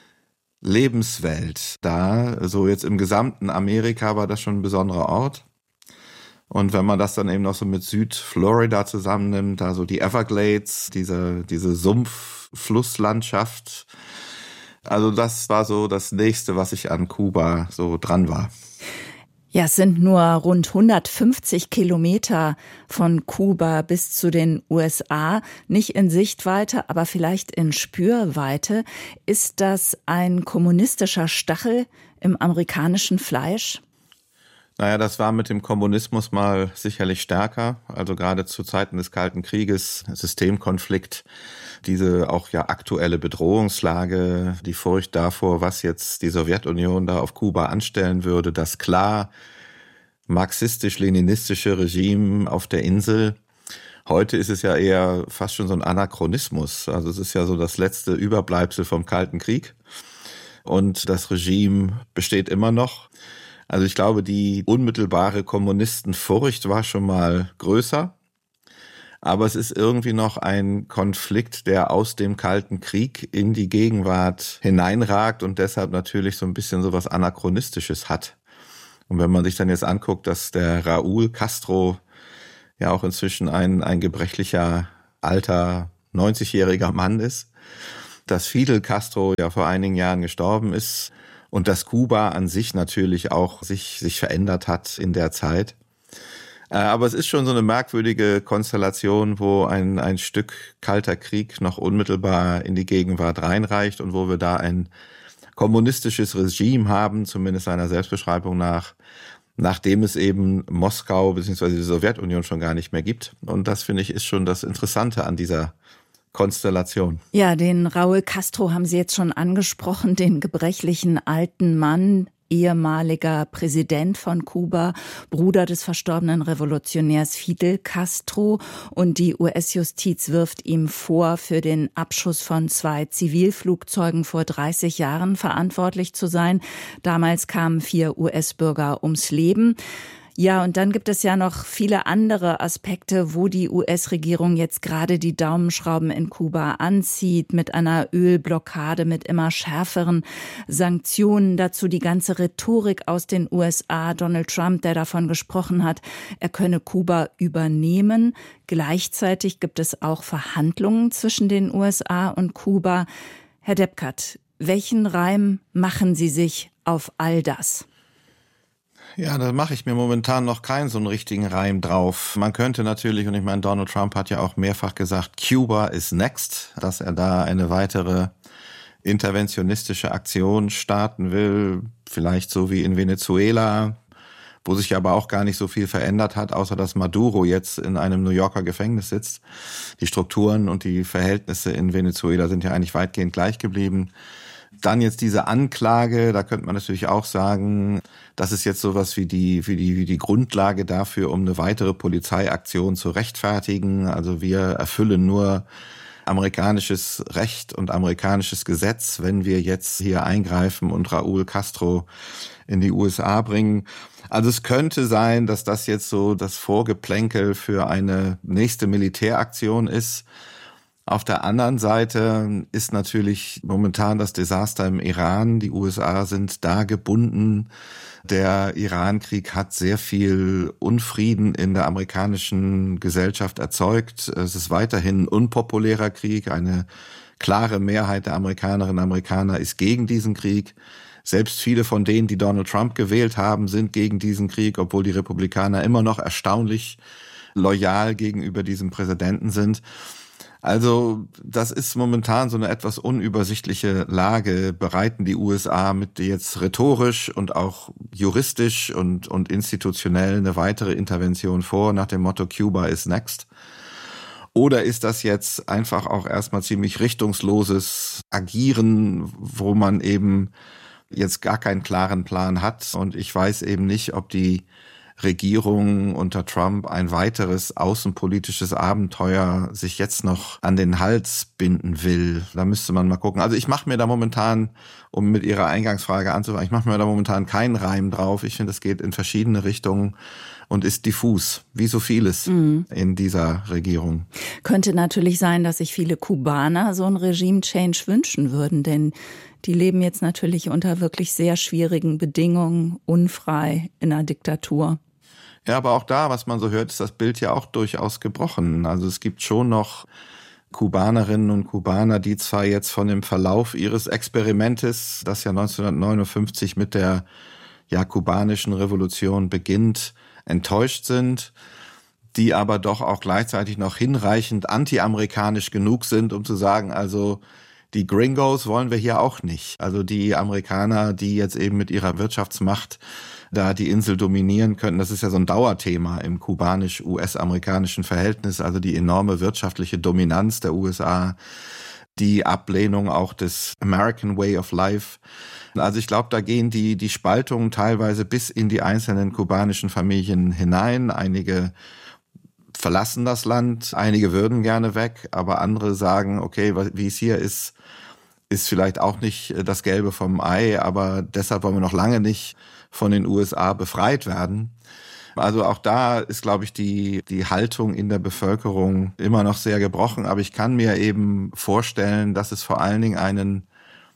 Lebenswelt da. So jetzt im gesamten Amerika war das schon ein besonderer Ort. Und wenn man das dann eben noch so mit Südflorida zusammennimmt, also die Everglades, diese, diese Sumpf-Flusslandschaft, also das war so das Nächste, was ich an Kuba so dran war. Ja, es sind nur rund hundertfünfzig Kilometer von Kuba bis zu den U S A. Nicht in Sichtweite, aber vielleicht in Spürweite. Ist das ein kommunistischer Stachel im amerikanischen Fleisch? Naja, das war mit dem Kommunismus mal sicherlich stärker. Also gerade zu Zeiten des Kalten Krieges, Systemkonflikt, diese auch ja aktuelle Bedrohungslage, die Furcht davor, was jetzt die Sowjetunion da auf Kuba anstellen würde, das klar marxistisch-leninistische Regime auf der Insel. Heute ist es ja eher fast schon so ein Anachronismus. Also es ist ja so das letzte Überbleibsel vom Kalten Krieg. Und das Regime besteht immer noch. Also ich glaube, die unmittelbare Kommunistenfurcht war schon mal größer. Aber es ist irgendwie noch ein Konflikt, der aus dem Kalten Krieg in die Gegenwart hineinragt und deshalb natürlich so ein bisschen so was Anachronistisches hat. Und wenn man sich dann jetzt anguckt, dass der Raúl Castro ja auch inzwischen ein, ein gebrechlicher, alter, neunzigjähriger Mann ist, dass Fidel Castro ja vor einigen Jahren gestorben ist und dass Kuba an sich natürlich auch sich, sich verändert hat in der Zeit. Aber es ist schon so eine merkwürdige Konstellation, wo ein, ein Stück Kalter Krieg noch unmittelbar in die Gegenwart reinreicht und wo wir da ein kommunistisches Regime haben, zumindest seiner Selbstbeschreibung nach, nachdem es eben Moskau bzw. die Sowjetunion schon gar nicht mehr gibt. Und das, finde ich, ist schon das Interessante an dieser Konstellation. Ja, den Raúl Castro haben Sie jetzt schon angesprochen, den gebrechlichen alten Mann, ehemaliger Präsident von Kuba, Bruder des verstorbenen Revolutionärs Fidel Castro, und die U S-Justiz wirft ihm vor, für den Abschuss von zwei Zivilflugzeugen vor dreißig Jahren verantwortlich zu sein. Damals kamen vier U S-Bürger ums Leben. Ja, und dann gibt es ja noch viele andere Aspekte, wo die U S-Regierung jetzt gerade die Daumenschrauben in Kuba anzieht, mit einer Ölblockade, mit immer schärferen Sanktionen. Dazu die ganze Rhetorik aus den U S A. Donald Trump, der davon gesprochen hat, er könne Kuba übernehmen. Gleichzeitig gibt es auch Verhandlungen zwischen den U S A und Kuba. Herr Deppkert, welchen Reim machen Sie sich auf all das? Ja, da mache ich mir momentan noch keinen so einen richtigen Reim drauf. Man könnte natürlich, und ich meine, Donald Trump hat ja auch mehrfach gesagt, Cuba is next, dass er da eine weitere interventionistische Aktion starten will, vielleicht so wie in Venezuela, wo sich aber auch gar nicht so viel verändert hat, außer dass Maduro jetzt in einem New Yorker Gefängnis sitzt. Die Strukturen und die Verhältnisse in Venezuela sind ja eigentlich weitgehend gleich geblieben. Dann jetzt diese Anklage, da könnte man natürlich auch sagen, das ist jetzt sowas wie die, wie die, wie die Grundlage dafür, um eine weitere Polizeiaktion zu rechtfertigen. Also wir erfüllen nur amerikanisches Recht und amerikanisches Gesetz, wenn wir jetzt hier eingreifen und Raúl Castro in die U S A bringen. Also es könnte sein, dass das jetzt so das Vorgeplänkel für eine nächste Militäraktion ist. Auf der anderen Seite ist natürlich momentan das Desaster im Iran. Die U S A sind da gebunden. Der Iran-Krieg hat sehr viel Unfrieden in der amerikanischen Gesellschaft erzeugt. Es ist weiterhin ein unpopulärer Krieg. Eine klare Mehrheit der Amerikanerinnen und Amerikaner ist gegen diesen Krieg. Selbst viele von denen, die Donald Trump gewählt haben, sind gegen diesen Krieg, obwohl die Republikaner immer noch erstaunlich loyal gegenüber diesem Präsidenten sind. Also das ist momentan so eine etwas unübersichtliche Lage. Bereiten die U S A mit jetzt rhetorisch und auch juristisch und, und institutionell eine weitere Intervention vor, nach dem Motto Cuba is next? Oder ist das jetzt einfach auch erstmal ziemlich richtungsloses Agieren, wo man eben jetzt gar keinen klaren Plan hat? Und ich weiß eben nicht, ob die Regierung unter Trump ein weiteres außenpolitisches Abenteuer sich jetzt noch an den Hals binden will. Da müsste man mal gucken. Also ich mache mir da momentan, um mit Ihrer Eingangsfrage anzufangen, ich mache mir da momentan keinen Reim drauf. Ich finde, es geht in verschiedene Richtungen und ist diffus, wie so vieles mhm. in dieser Regierung. Könnte natürlich sein, dass sich viele Kubaner so ein Regime-Change wünschen würden, denn die leben jetzt natürlich unter wirklich sehr schwierigen Bedingungen, unfrei in einer Diktatur. Ja, aber auch da, was man so hört, ist das Bild ja auch durchaus gebrochen. Also es gibt schon noch Kubanerinnen und Kubaner, die zwar jetzt von dem Verlauf ihres Experimentes, das ja neunzehnhundertneunundfünfzig mit der ja, kubanischen Revolution beginnt, enttäuscht sind, die aber doch auch gleichzeitig noch hinreichend anti-amerikanisch genug sind, um zu sagen, also die Gringos wollen wir hier auch nicht. Also die Amerikaner, die jetzt eben mit ihrer Wirtschaftsmacht da die Insel dominieren könnten, das ist ja so ein Dauerthema im kubanisch-U S-amerikanischen Verhältnis, also die enorme wirtschaftliche Dominanz der U S A, die Ablehnung auch des American Way of Life. Also ich glaube, da gehen die, die Spaltungen teilweise bis in die einzelnen kubanischen Familien hinein. Einige verlassen das Land, einige würden gerne weg, aber andere sagen, okay, wie es hier ist, ist vielleicht auch nicht das Gelbe vom Ei, aber deshalb wollen wir noch lange nicht von den U S A befreit werden. Also auch da ist, glaube ich, die, die Haltung in der Bevölkerung immer noch sehr gebrochen. Aber ich kann mir eben vorstellen, dass es vor allen Dingen einen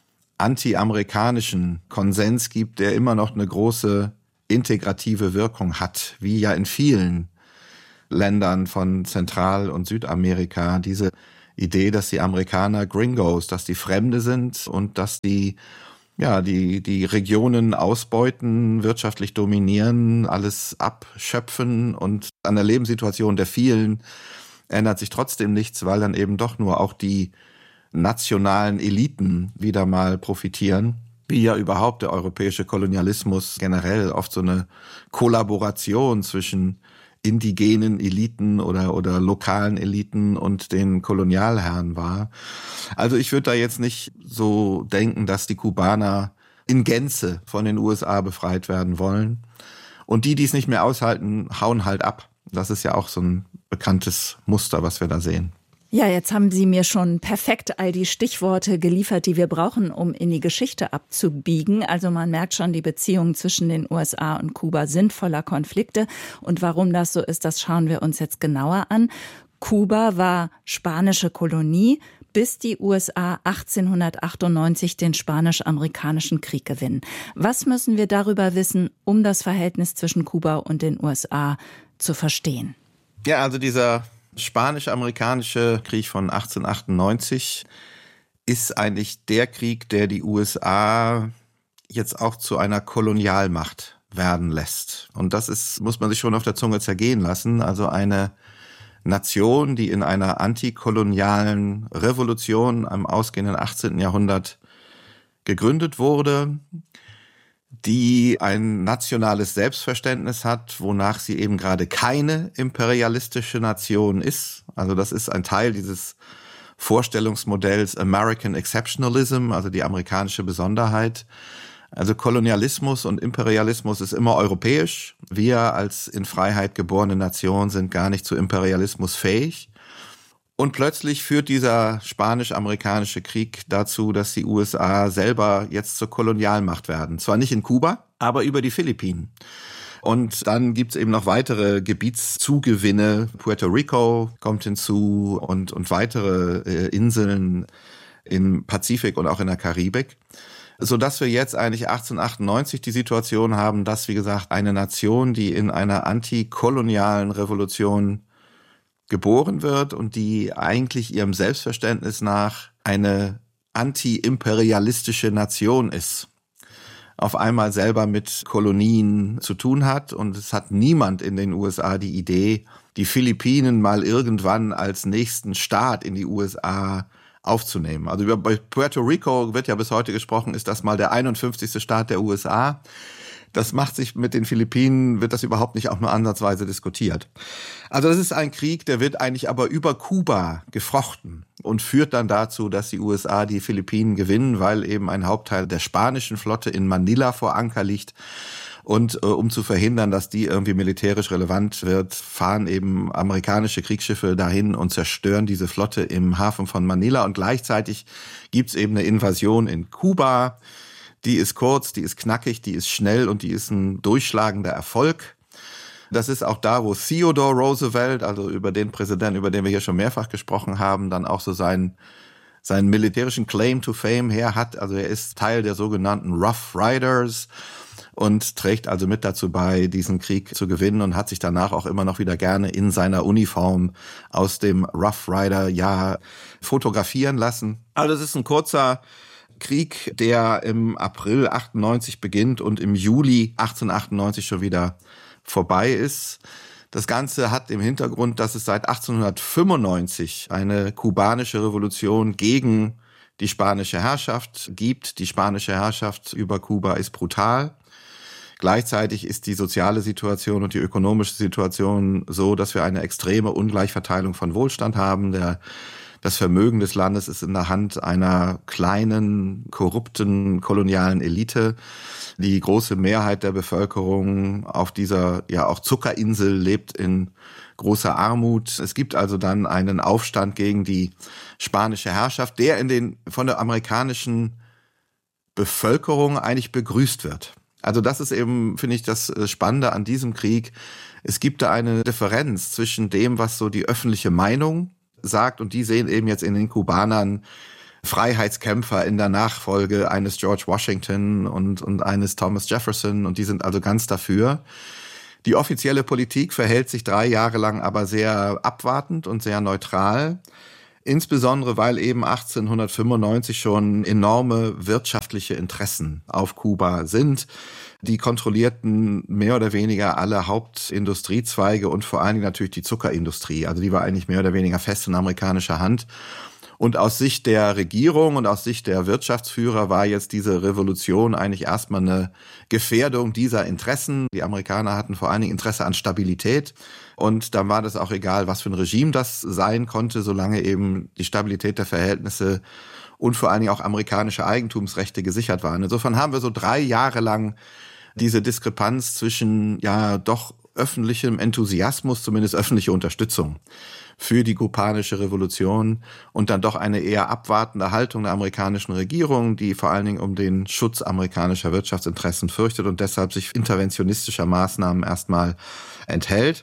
anti-amerikanischen Konsens gibt, der immer noch eine große integrative Wirkung hat, wie ja in vielen Ländern von Zentral- und Südamerika. Diese Idee, dass die Amerikaner Gringos, dass die Fremde sind und dass die ja, die, die Regionen ausbeuten, wirtschaftlich dominieren, alles abschöpfen und an der Lebenssituation der vielen ändert sich trotzdem nichts, weil dann eben doch nur auch die nationalen Eliten wieder mal profitieren, wie ja überhaupt der europäische Kolonialismus generell oft so eine Kollaboration zwischen indigenen Eliten oder oder lokalen Eliten und den Kolonialherren war. Also ich würde da jetzt nicht so denken, dass die Kubaner in Gänze von den U S A befreit werden wollen. Und die, die es nicht mehr aushalten, hauen halt ab. Das ist ja auch so ein bekanntes Muster, was wir da sehen. Ja, jetzt haben Sie mir schon perfekt all die Stichworte geliefert, die wir brauchen, um in die Geschichte abzubiegen. Also man merkt schon, die Beziehungen zwischen den U S A und Kuba sind voller Konflikte. Und warum das so ist, das schauen wir uns jetzt genauer an. Kuba war spanische Kolonie, bis die U S A achtzehnhundertachtundneunzig den Spanisch-Amerikanischen Krieg gewinnen. Was müssen wir darüber wissen, um das Verhältnis zwischen Kuba und den U S A zu verstehen? Ja, also dieser Spanisch-Amerikanische Krieg von achtzehnhundertachtundneunzig ist eigentlich der Krieg, der die U S A jetzt auch zu einer Kolonialmacht werden lässt. Und das ist, muss man sich schon auf der Zunge zergehen lassen. Also eine Nation, die in einer antikolonialen Revolution am ausgehenden achtzehnten Jahrhundert gegründet wurde, die ein nationales Selbstverständnis hat, wonach sie eben gerade keine imperialistische Nation ist. Also das ist ein Teil dieses Vorstellungsmodells American Exceptionalism, also die amerikanische Besonderheit. Also Kolonialismus und Imperialismus ist immer europäisch. Wir als in Freiheit geborene Nation sind gar nicht zu Imperialismus fähig. Und plötzlich führt dieser spanisch-amerikanische Krieg dazu, dass die U S A selber jetzt zur Kolonialmacht werden. Zwar nicht in Kuba, aber über die Philippinen. Und dann gibt's eben noch weitere Gebietszugewinne. Puerto Rico kommt hinzu und, und weitere äh, Inseln im Pazifik und auch in der Karibik. Sodass wir jetzt eigentlich achtzehnhundertachtundneunzig die Situation haben, dass, wie gesagt, eine Nation, die in einer antikolonialen Revolution geboren wird und die eigentlich ihrem Selbstverständnis nach eine anti-imperialistische Nation ist, auf einmal selber mit Kolonien zu tun hat. Und es hat niemand in den U S A die Idee, die Philippinen mal irgendwann als nächsten Staat in die U S A aufzunehmen. Also über Puerto Rico wird ja bis heute gesprochen, ist das mal der einundfünfzigste Staat der U S A. Das macht sich mit den Philippinen, wird das überhaupt nicht auch nur ansatzweise diskutiert. Also das ist ein Krieg, der wird eigentlich aber über Kuba geflochten und führt dann dazu, dass die U S A die Philippinen gewinnen, weil eben ein Hauptteil der spanischen Flotte in Manila vor Anker liegt. Und äh, um zu verhindern, dass die irgendwie militärisch relevant wird, fahren eben amerikanische Kriegsschiffe dahin und zerstören diese Flotte im Hafen von Manila. Und gleichzeitig gibt's eben eine Invasion in Kuba. Die ist kurz, die ist knackig, die ist schnell und die ist ein durchschlagender Erfolg. Das ist auch da, wo Theodore Roosevelt, also über den Präsidenten, über den wir hier schon mehrfach gesprochen haben, dann auch so seinen, seinen militärischen Claim to Fame her hat. Also er ist Teil der sogenannten Rough Riders und trägt also mit dazu bei, diesen Krieg zu gewinnen und hat sich danach auch immer noch wieder gerne in seiner Uniform aus dem Rough Rider Jahr fotografieren lassen. Also das ist ein kurzer Krieg, der im April achtundneunzig beginnt und im Juli achtzehnhundertachtundneunzig schon wieder vorbei ist. Das Ganze hat im Hintergrund, dass es seit achtzehnhundertfünfundneunzig eine kubanische Revolution gegen die spanische Herrschaft gibt. Die spanische Herrschaft über Kuba ist brutal. Gleichzeitig ist die soziale Situation und die ökonomische Situation so, dass wir eine extreme Ungleichverteilung von Wohlstand haben. Der, das Vermögen des Landes ist in der Hand einer kleinen, korrupten, kolonialen Elite. Die große Mehrheit der Bevölkerung auf dieser ja auch Zuckerinsel lebt in großer Armut. Es gibt also dann einen Aufstand gegen die spanische Herrschaft, der in den von der amerikanischen Bevölkerung eigentlich begrüßt wird. Also das ist eben, finde ich, das Spannende an diesem Krieg. Es gibt da eine Differenz zwischen dem, was so die öffentliche Meinung sagt, und die sehen eben jetzt in den Kubanern Freiheitskämpfer in der Nachfolge eines George Washington und, und eines Thomas Jefferson, und die sind also ganz dafür. Die offizielle Politik verhält sich drei Jahre lang aber sehr abwartend und sehr neutral. Insbesondere, weil eben achtzehnhundertfünfundneunzig schon enorme wirtschaftliche Interessen auf Kuba sind. Die kontrollierten mehr oder weniger alle Hauptindustriezweige und vor allen Dingen natürlich die Zuckerindustrie. Also die war eigentlich mehr oder weniger fest in amerikanischer Hand. Und aus Sicht der Regierung und aus Sicht der Wirtschaftsführer war jetzt diese Revolution eigentlich erstmal eine Gefährdung dieser Interessen. Die Amerikaner hatten vor allen Dingen Interesse an Stabilität. Und dann war das auch egal, was für ein Regime das sein konnte, solange eben die Stabilität der Verhältnisse und vor allen Dingen auch amerikanische Eigentumsrechte gesichert waren. Insofern haben wir so drei Jahre lang diese Diskrepanz zwischen ja doch öffentlichem Enthusiasmus, zumindest öffentliche Unterstützung für die kubanische Revolution und dann doch eine eher abwartende Haltung der amerikanischen Regierung, die vor allen Dingen um den Schutz amerikanischer Wirtschaftsinteressen fürchtet und deshalb sich interventionistischer Maßnahmen erstmal enthält.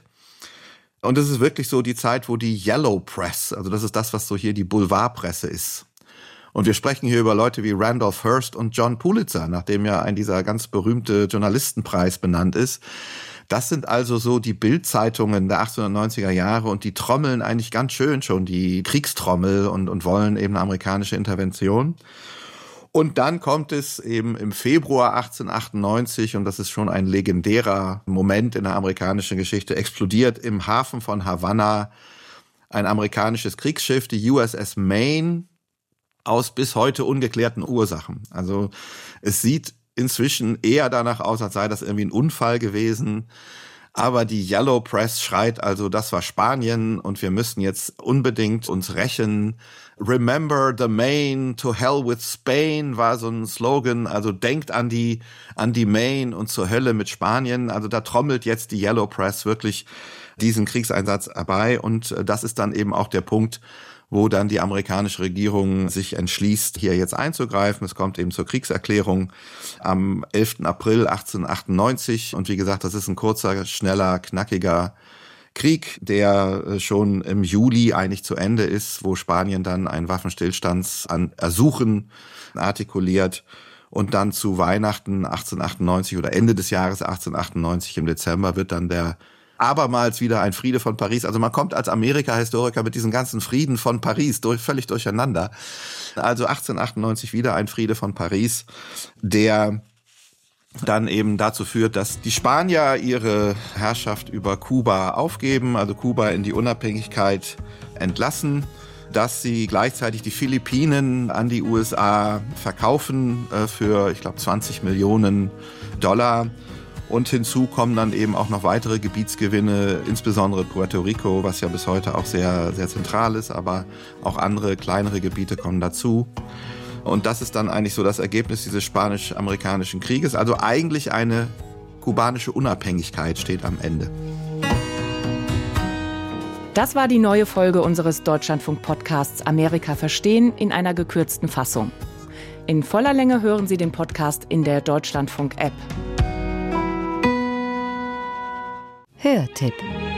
Und es ist wirklich so die Zeit, wo die Yellow Press, also das ist das, was so hier die Boulevardpresse ist. Und wir sprechen hier über Leute wie Randolph Hearst und John Pulitzer, nachdem ja ein dieser ganz berühmte Journalistenpreis benannt ist. Das sind also so die Bildzeitungen der achtzehnhundertneunziger Jahre, und die trommeln eigentlich ganz schön schon die Kriegstrommel und, und wollen eben eine amerikanische Intervention. Und dann kommt es eben im Februar achtzehnhundertachtundneunzig, und das ist schon ein legendärer Moment in der amerikanischen Geschichte, explodiert im Hafen von Havanna ein amerikanisches Kriegsschiff, die U S S Maine, aus bis heute ungeklärten Ursachen. Also es sieht inzwischen eher danach aus, als sei das irgendwie ein Unfall gewesen. Aber die Yellow Press schreit also, das war Spanien und wir müssen jetzt unbedingt uns rächen. Remember the Maine, to hell with Spain war so ein Slogan. Also denkt an die, an die Maine und zur Hölle mit Spanien. Also da trommelt jetzt die Yellow Press wirklich diesen Kriegseinsatz herbei. Und das ist dann eben auch der Punkt, wo dann die amerikanische Regierung sich entschließt, hier jetzt einzugreifen. Es kommt eben zur Kriegserklärung am elften April achtzehnhundertachtundneunzig. Und wie gesagt, das ist ein kurzer, schneller, knackiger Krieg, der schon im Juli eigentlich zu Ende ist, wo Spanien dann ein Waffenstillstandsersuchen artikuliert. Und dann zu Weihnachten achtzehnhundertachtundneunzig oder Ende des Jahres achtzehnhundertachtundneunzig im Dezember wird dann der abermals wieder ein Friede von Paris. Also man kommt als Amerika-Historiker mit diesen ganzen Frieden von Paris durch, völlig durcheinander. Also achtzehnhundertachtundneunzig wieder ein Friede von Paris, der dann eben dazu führt, dass die Spanier ihre Herrschaft über Kuba aufgeben, also Kuba in die Unabhängigkeit entlassen, dass sie gleichzeitig die Philippinen an die U S A verkaufen äh, für, ich glaube, zwanzig Millionen Dollar. Und hinzu kommen dann eben auch noch weitere Gebietsgewinne, insbesondere Puerto Rico, was ja bis heute auch sehr, sehr zentral ist, aber auch andere kleinere Gebiete kommen dazu. Und das ist dann eigentlich so das Ergebnis dieses spanisch-amerikanischen Krieges. Also eigentlich eine kubanische Unabhängigkeit steht am Ende. Das war die neue Folge unseres Deutschlandfunk-Podcasts Amerika verstehen in einer gekürzten Fassung. In voller Länge hören Sie den Podcast in der Deutschlandfunk-App. Hörtipp.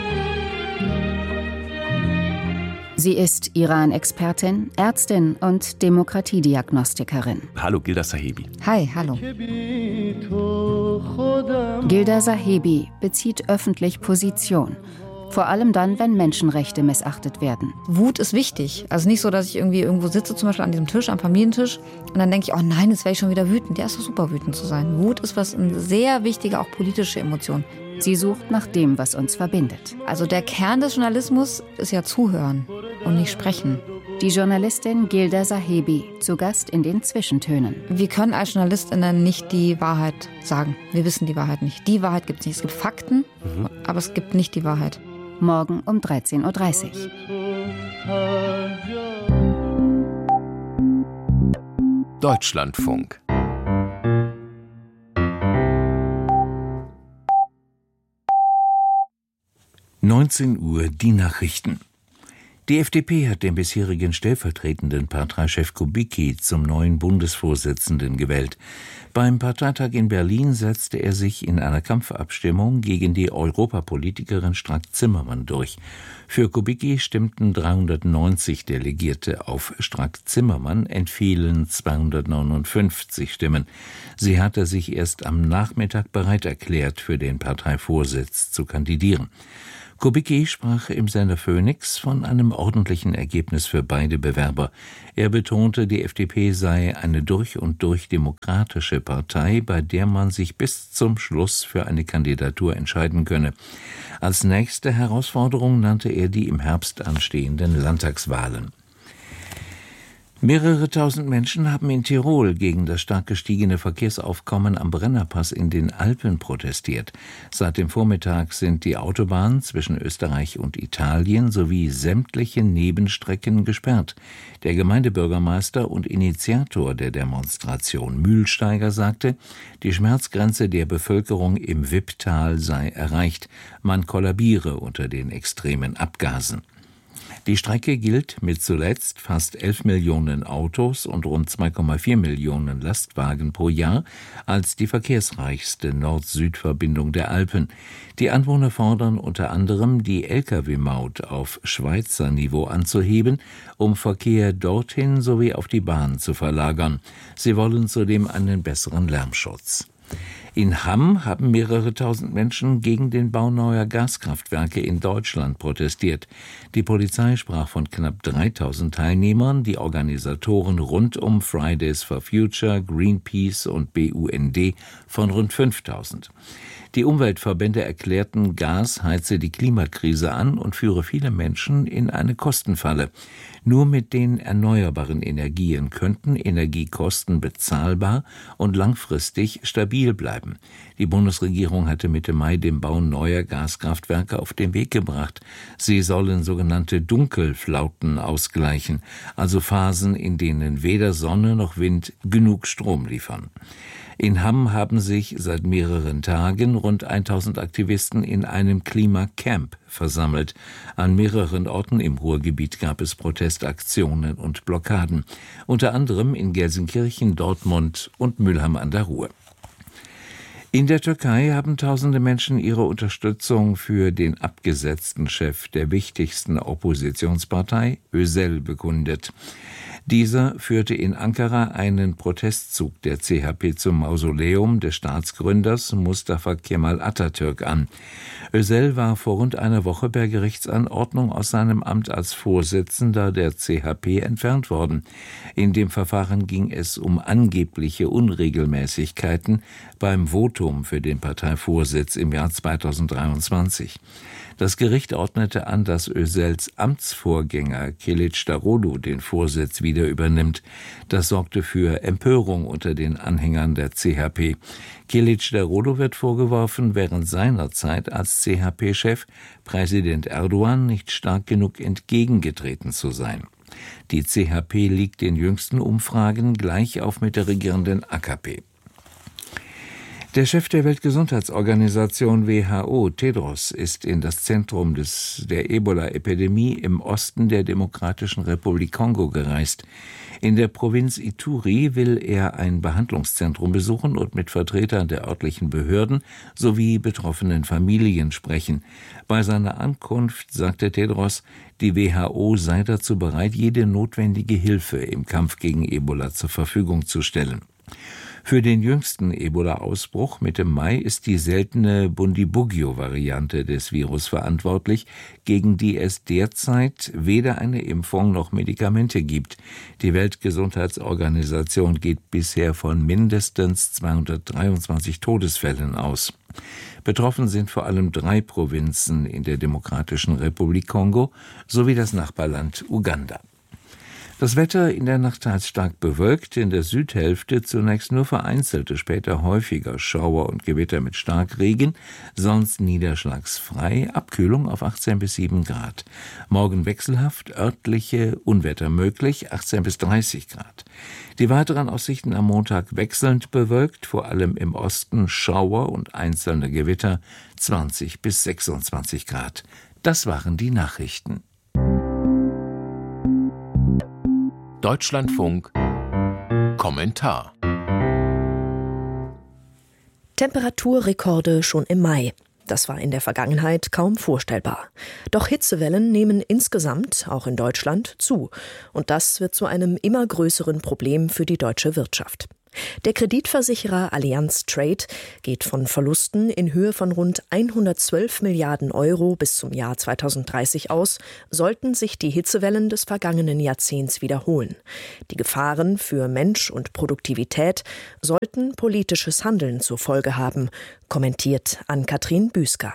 Sie ist Iran-Expertin, Ärztin und Demokratiediagnostikerin. Hallo, Gilda Sahebi. Hi, hallo. Gilda Sahebi bezieht öffentlich Position. Vor allem dann, wenn Menschenrechte missachtet werden. Wut ist wichtig. Also nicht so, dass ich irgendwie irgendwo sitze, zum Beispiel an diesem Tisch, am Familientisch, und dann denke ich, oh nein, jetzt wäre ich schon wieder wütend. Ja, ist doch super, wütend zu sein. Wut ist was, eine sehr wichtige, auch politische Emotion. Sie sucht nach dem, was uns verbindet. Also der Kern des Journalismus ist ja zuhören und nicht sprechen. Die Journalistin Gilda Sahebi, zu Gast in den Zwischentönen. Wir können als JournalistInnen nicht die Wahrheit sagen. Wir wissen die Wahrheit nicht. Die Wahrheit gibt es nicht. Es gibt Fakten, mhm. aber es gibt nicht die Wahrheit. Morgen um dreizehn Uhr dreißig. Deutschlandfunk. neunzehn Uhr die Nachrichten. Die F D P hat den bisherigen stellvertretenden Parteichef Kubicki zum neuen Bundesvorsitzenden gewählt. Beim Parteitag in Berlin setzte er sich in einer Kampfabstimmung gegen die Europapolitikerin Strack-Zimmermann durch. Für Kubicki stimmten dreihundertneunzig Delegierte, auf Strack-Zimmermann entfielen zweihundertneunundfünfzig Stimmen. Sie hatte sich erst am Nachmittag bereit erklärt, für den Parteivorsitz zu kandidieren. Kubicki sprach im Sender Phoenix von einem ordentlichen Ergebnis für beide Bewerber. Er betonte, die F D P sei eine durch und durch demokratische Partei, bei der man sich bis zum Schluss für eine Kandidatur entscheiden könne. Als nächste Herausforderung nannte er die im Herbst anstehenden Landtagswahlen. Mehrere tausend Menschen haben in Tirol gegen das stark gestiegene Verkehrsaufkommen am Brennerpass in den Alpen protestiert. Seit dem Vormittag sind die Autobahnen zwischen Österreich und Italien sowie sämtliche Nebenstrecken gesperrt. Der Gemeindebürgermeister und Initiator der Demonstration Mühlsteiger sagte, die Schmerzgrenze der Bevölkerung im Wipptal sei erreicht. Man kollabiere unter den extremen Abgasen. Die Strecke gilt mit zuletzt fast elf Millionen Autos und rund zwei Komma vier Millionen Lastwagen pro Jahr als die verkehrsreichste Nord-Süd-Verbindung der Alpen. Die Anwohner fordern unter anderem, die L K W-Maut auf Schweizer Niveau anzuheben, um Verkehr dorthin sowie auf die Bahn zu verlagern. Sie wollen zudem einen besseren Lärmschutz. In Hamm haben mehrere tausend Menschen gegen den Bau neuer Gaskraftwerke in Deutschland protestiert. Die Polizei sprach von knapp dreitausend Teilnehmern, die Organisatoren rund um Fridays for Future, Greenpeace und B U N D von rund fünftausend. Die Umweltverbände erklärten, Gas heize die Klimakrise an und führe viele Menschen in eine Kostenfalle. Nur mit den erneuerbaren Energien könnten Energiekosten bezahlbar und langfristig stabil bleiben. Die Bundesregierung hatte Mitte Mai den Bau neuer Gaskraftwerke auf den Weg gebracht. Sie sollen sogenannte Dunkelflauten ausgleichen, also Phasen, in denen weder Sonne noch Wind genug Strom liefern. In Hamm haben sich seit mehreren Tagen rund tausend Aktivisten in einem Klimacamp versammelt. An mehreren Orten im Ruhrgebiet gab es Protestaktionen und Blockaden, unter anderem in Gelsenkirchen, Dortmund und Mülheim an der Ruhr. In der Türkei haben tausende Menschen ihre Unterstützung für den abgesetzten Chef der wichtigsten Oppositionspartei, Özel, bekundet. Dieser führte in Ankara einen Protestzug der C H P zum Mausoleum des Staatsgründers Mustafa Kemal Atatürk an. Özel war vor rund einer Woche per Gerichtsanordnung aus seinem Amt als Vorsitzender der C H P entfernt worden. In dem Verfahren ging es um angebliche Unregelmäßigkeiten beim Votum für den Parteivorsitz im Jahr zweitausenddreiundzwanzig. Das Gericht ordnete an, dass Özels Amtsvorgänger Kılıçdaroğlu den Vorsitz wieder übernimmt. Das sorgte für Empörung unter den Anhängern der C H P. Kılıçdaroğlu wird vorgeworfen, während seiner Zeit als C H P-Chef Präsident Erdogan nicht stark genug entgegengetreten zu sein. Die C H P liegt in jüngsten Umfragen gleich auf mit der regierenden A K P. Der Chef der Weltgesundheitsorganisation W H O, Tedros, ist in das Zentrum des, der Ebola-Epidemie im Osten der Demokratischen Republik Kongo gereist. In der Provinz Ituri will er ein Behandlungszentrum besuchen und mit Vertretern der örtlichen Behörden sowie betroffenen Familien sprechen. Bei seiner Ankunft sagte Tedros, die W H O sei dazu bereit, jede notwendige Hilfe im Kampf gegen Ebola zur Verfügung zu stellen. Für den jüngsten Ebola-Ausbruch Mitte Mai ist die seltene Bundibugyo-Variante des Virus verantwortlich, gegen die es derzeit weder eine Impfung noch Medikamente gibt. Die Weltgesundheitsorganisation geht bisher von mindestens zweihundertdreiundzwanzig Todesfällen aus. Betroffen sind vor allem drei Provinzen in der Demokratischen Republik Kongo sowie das Nachbarland Uganda. Das Wetter in der Nacht teils stark bewölkt, in der Südhälfte zunächst nur vereinzelte, später häufiger Schauer und Gewitter mit Starkregen, sonst niederschlagsfrei, Abkühlung auf achtzehn bis sieben Grad. Morgen wechselhaft, örtliche Unwetter möglich, achtzehn bis dreißig Grad. Die weiteren Aussichten am Montag wechselnd bewölkt, vor allem im Osten Schauer und einzelne Gewitter, zwanzig bis sechsundzwanzig Grad. Das waren die Nachrichten. Deutschlandfunk Kommentar. Temperaturrekorde schon im Mai. Das war in der Vergangenheit kaum vorstellbar. Doch Hitzewellen nehmen insgesamt, auch in Deutschland, zu. Und das wird zu einem immer größeren Problem für die deutsche Wirtschaft. Der Kreditversicherer Allianz Trade geht von Verlusten in Höhe von rund hundertzwölf Milliarden Euro bis zum Jahr zweitausenddreißig aus, sollten sich die Hitzewellen des vergangenen Jahrzehnts wiederholen. Die Gefahren für Mensch und Produktivität sollten politisches Handeln zur Folge haben, kommentiert Ann-Kathrin Büsker.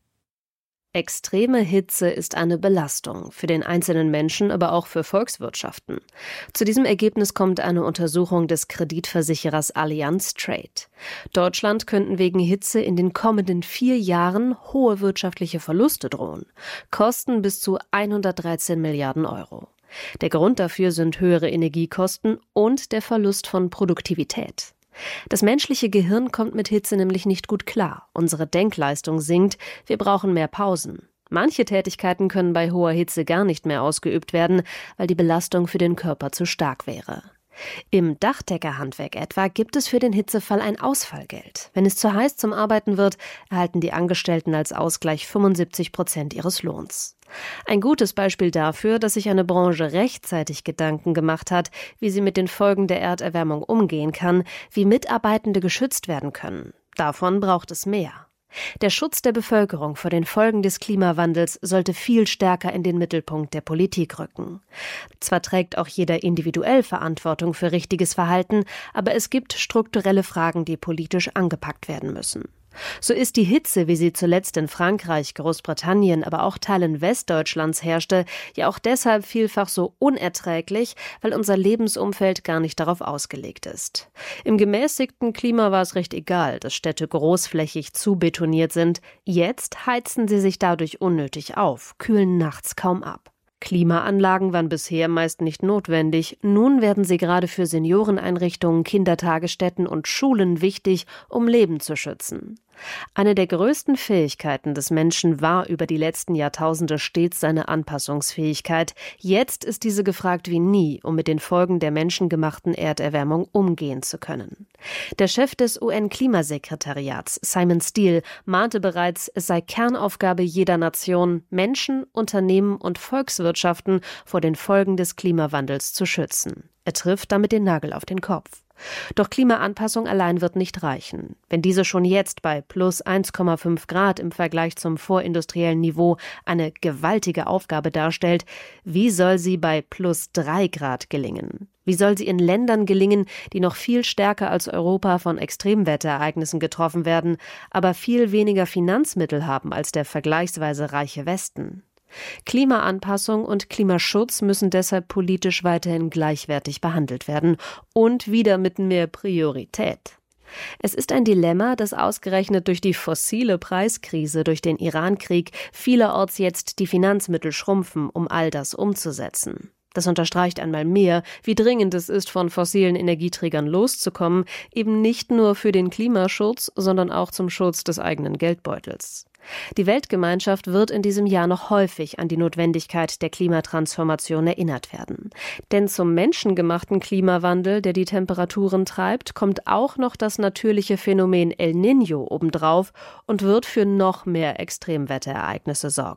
Extreme Hitze ist eine Belastung für den einzelnen Menschen, aber auch für Volkswirtschaften. Zu diesem Ergebnis kommt eine Untersuchung des Kreditversicherers Allianz Trade. Deutschland könnten wegen Hitze in den kommenden vier Jahren hohe wirtschaftliche Verluste drohen. Kosten bis zu hundertdreizehn Milliarden Euro. Der Grund dafür sind höhere Energiekosten und der Verlust von Produktivität. Das menschliche Gehirn kommt mit Hitze nämlich nicht gut klar. Unsere Denkleistung sinkt, wir brauchen mehr Pausen. Manche Tätigkeiten können bei hoher Hitze gar nicht mehr ausgeübt werden, weil die Belastung für den Körper zu stark wäre. Im Dachdeckerhandwerk etwa gibt es für den Hitzefall ein Ausfallgeld. Wenn es zu heiß zum Arbeiten wird, erhalten die Angestellten als Ausgleich fünfundsiebzig Prozent ihres Lohns. Ein gutes Beispiel dafür, dass sich eine Branche rechtzeitig Gedanken gemacht hat, wie sie mit den Folgen der Erderwärmung umgehen kann, wie Mitarbeitende geschützt werden können. Davon braucht es mehr. Der Schutz der Bevölkerung vor den Folgen des Klimawandels sollte viel stärker in den Mittelpunkt der Politik rücken. Zwar trägt auch jeder individuell Verantwortung für richtiges Verhalten, aber es gibt strukturelle Fragen, die politisch angepackt werden müssen. So ist die Hitze, wie sie zuletzt in Frankreich, Großbritannien, aber auch Teilen Westdeutschlands herrschte, ja auch deshalb vielfach so unerträglich, weil unser Lebensumfeld gar nicht darauf ausgelegt ist. Im gemäßigten Klima war es recht egal, dass Städte großflächig zubetoniert sind. Jetzt heizen sie sich dadurch unnötig auf, kühlen nachts kaum ab. Klimaanlagen waren bisher meist nicht notwendig. Nun werden sie gerade für Senioreneinrichtungen, Kindertagesstätten und Schulen wichtig, um Leben zu schützen. Eine der größten Fähigkeiten des Menschen war über die letzten Jahrtausende stets seine Anpassungsfähigkeit. Jetzt ist diese gefragt wie nie, um mit den Folgen der menschengemachten Erderwärmung umgehen zu können. Der Chef des U N-Klimasekretariats, Simon Steele, mahnte bereits, es sei Kernaufgabe jeder Nation, Menschen, Unternehmen und Volkswirtschaften vor den Folgen des Klimawandels zu schützen. Er trifft damit den Nagel auf den Kopf. Doch Klimaanpassung allein wird nicht reichen. Wenn diese schon jetzt bei plus eins Komma fünf Grad im Vergleich zum vorindustriellen Niveau eine gewaltige Aufgabe darstellt, wie soll sie bei plus drei Grad gelingen? Wie soll sie in Ländern gelingen, die noch viel stärker als Europa von Extremwetterereignissen getroffen werden, aber viel weniger Finanzmittel haben als der vergleichsweise reiche Westen? Klimaanpassung und Klimaschutz müssen deshalb politisch weiterhin gleichwertig behandelt werden und wieder mit mehr Priorität. Es ist ein Dilemma, dass ausgerechnet durch die fossile Preiskrise, durch den Irankrieg vielerorts jetzt die Finanzmittel schrumpfen, um all das umzusetzen. Das unterstreicht einmal mehr, wie dringend es ist, von fossilen Energieträgern loszukommen, eben nicht nur für den Klimaschutz, sondern auch zum Schutz des eigenen Geldbeutels. Die Weltgemeinschaft wird in diesem Jahr noch häufig an die Notwendigkeit der Klimatransformation erinnert werden. Denn zum menschengemachten Klimawandel, der die Temperaturen treibt, kommt auch noch das natürliche Phänomen El Niño obendrauf und wird für noch mehr Extremwetterereignisse sorgen.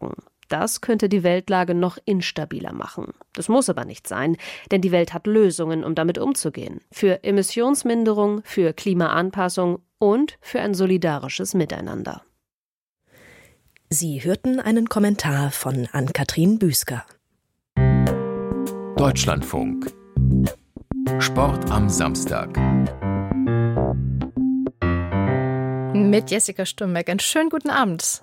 Das könnte die Weltlage noch instabiler machen. Das muss aber nicht sein, denn die Welt hat Lösungen, um damit umzugehen. Für Emissionsminderung, für Klimaanpassung und für ein solidarisches Miteinander. Sie hörten einen Kommentar von Ann-Kathrin Büsker. Deutschlandfunk. Sport am Samstag. Mit Jessica Stumbeck. Einen schönen guten Abend.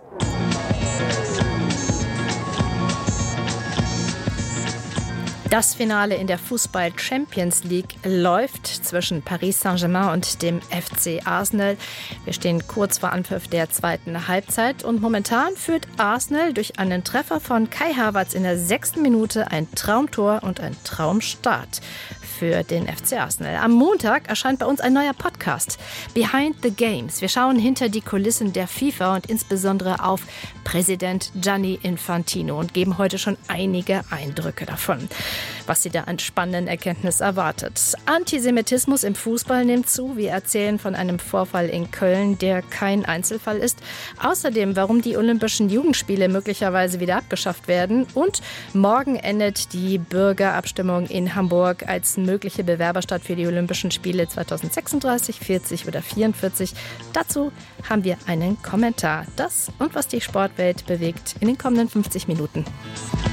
Das Finale in der Fußball-Champions League läuft zwischen Paris Saint-Germain und dem F C Arsenal. Wir stehen kurz vor Anpfiff der zweiten Halbzeit und momentan führt Arsenal durch einen Treffer von Kai Havertz in der sechsten Minute ein Traumtor und ein Traumstart für den F C Arsenal. Am Montag erscheint bei uns ein neuer Podcast, Behind the Games. Wir schauen hinter die Kulissen der FIFA und insbesondere auf Präsident Gianni Infantino und geben heute schon einige Eindrücke davon, was Sie da an spannenden Erkenntnissen erwartet. Antisemitismus im Fußball nimmt zu. Wir erzählen von einem Vorfall in Köln, der kein Einzelfall ist. Außerdem, warum die Olympischen Jugendspiele möglicherweise wieder abgeschafft werden. Und morgen endet die Bürgerabstimmung in Hamburg als mögliche Bewerberstadt für die Olympischen Spiele zweitausendsechsunddreißig, vierzig oder vierundvierzig. Dazu haben wir einen Kommentar. Das und was die Sportwelt bewegt in den kommenden fünfzig Minuten.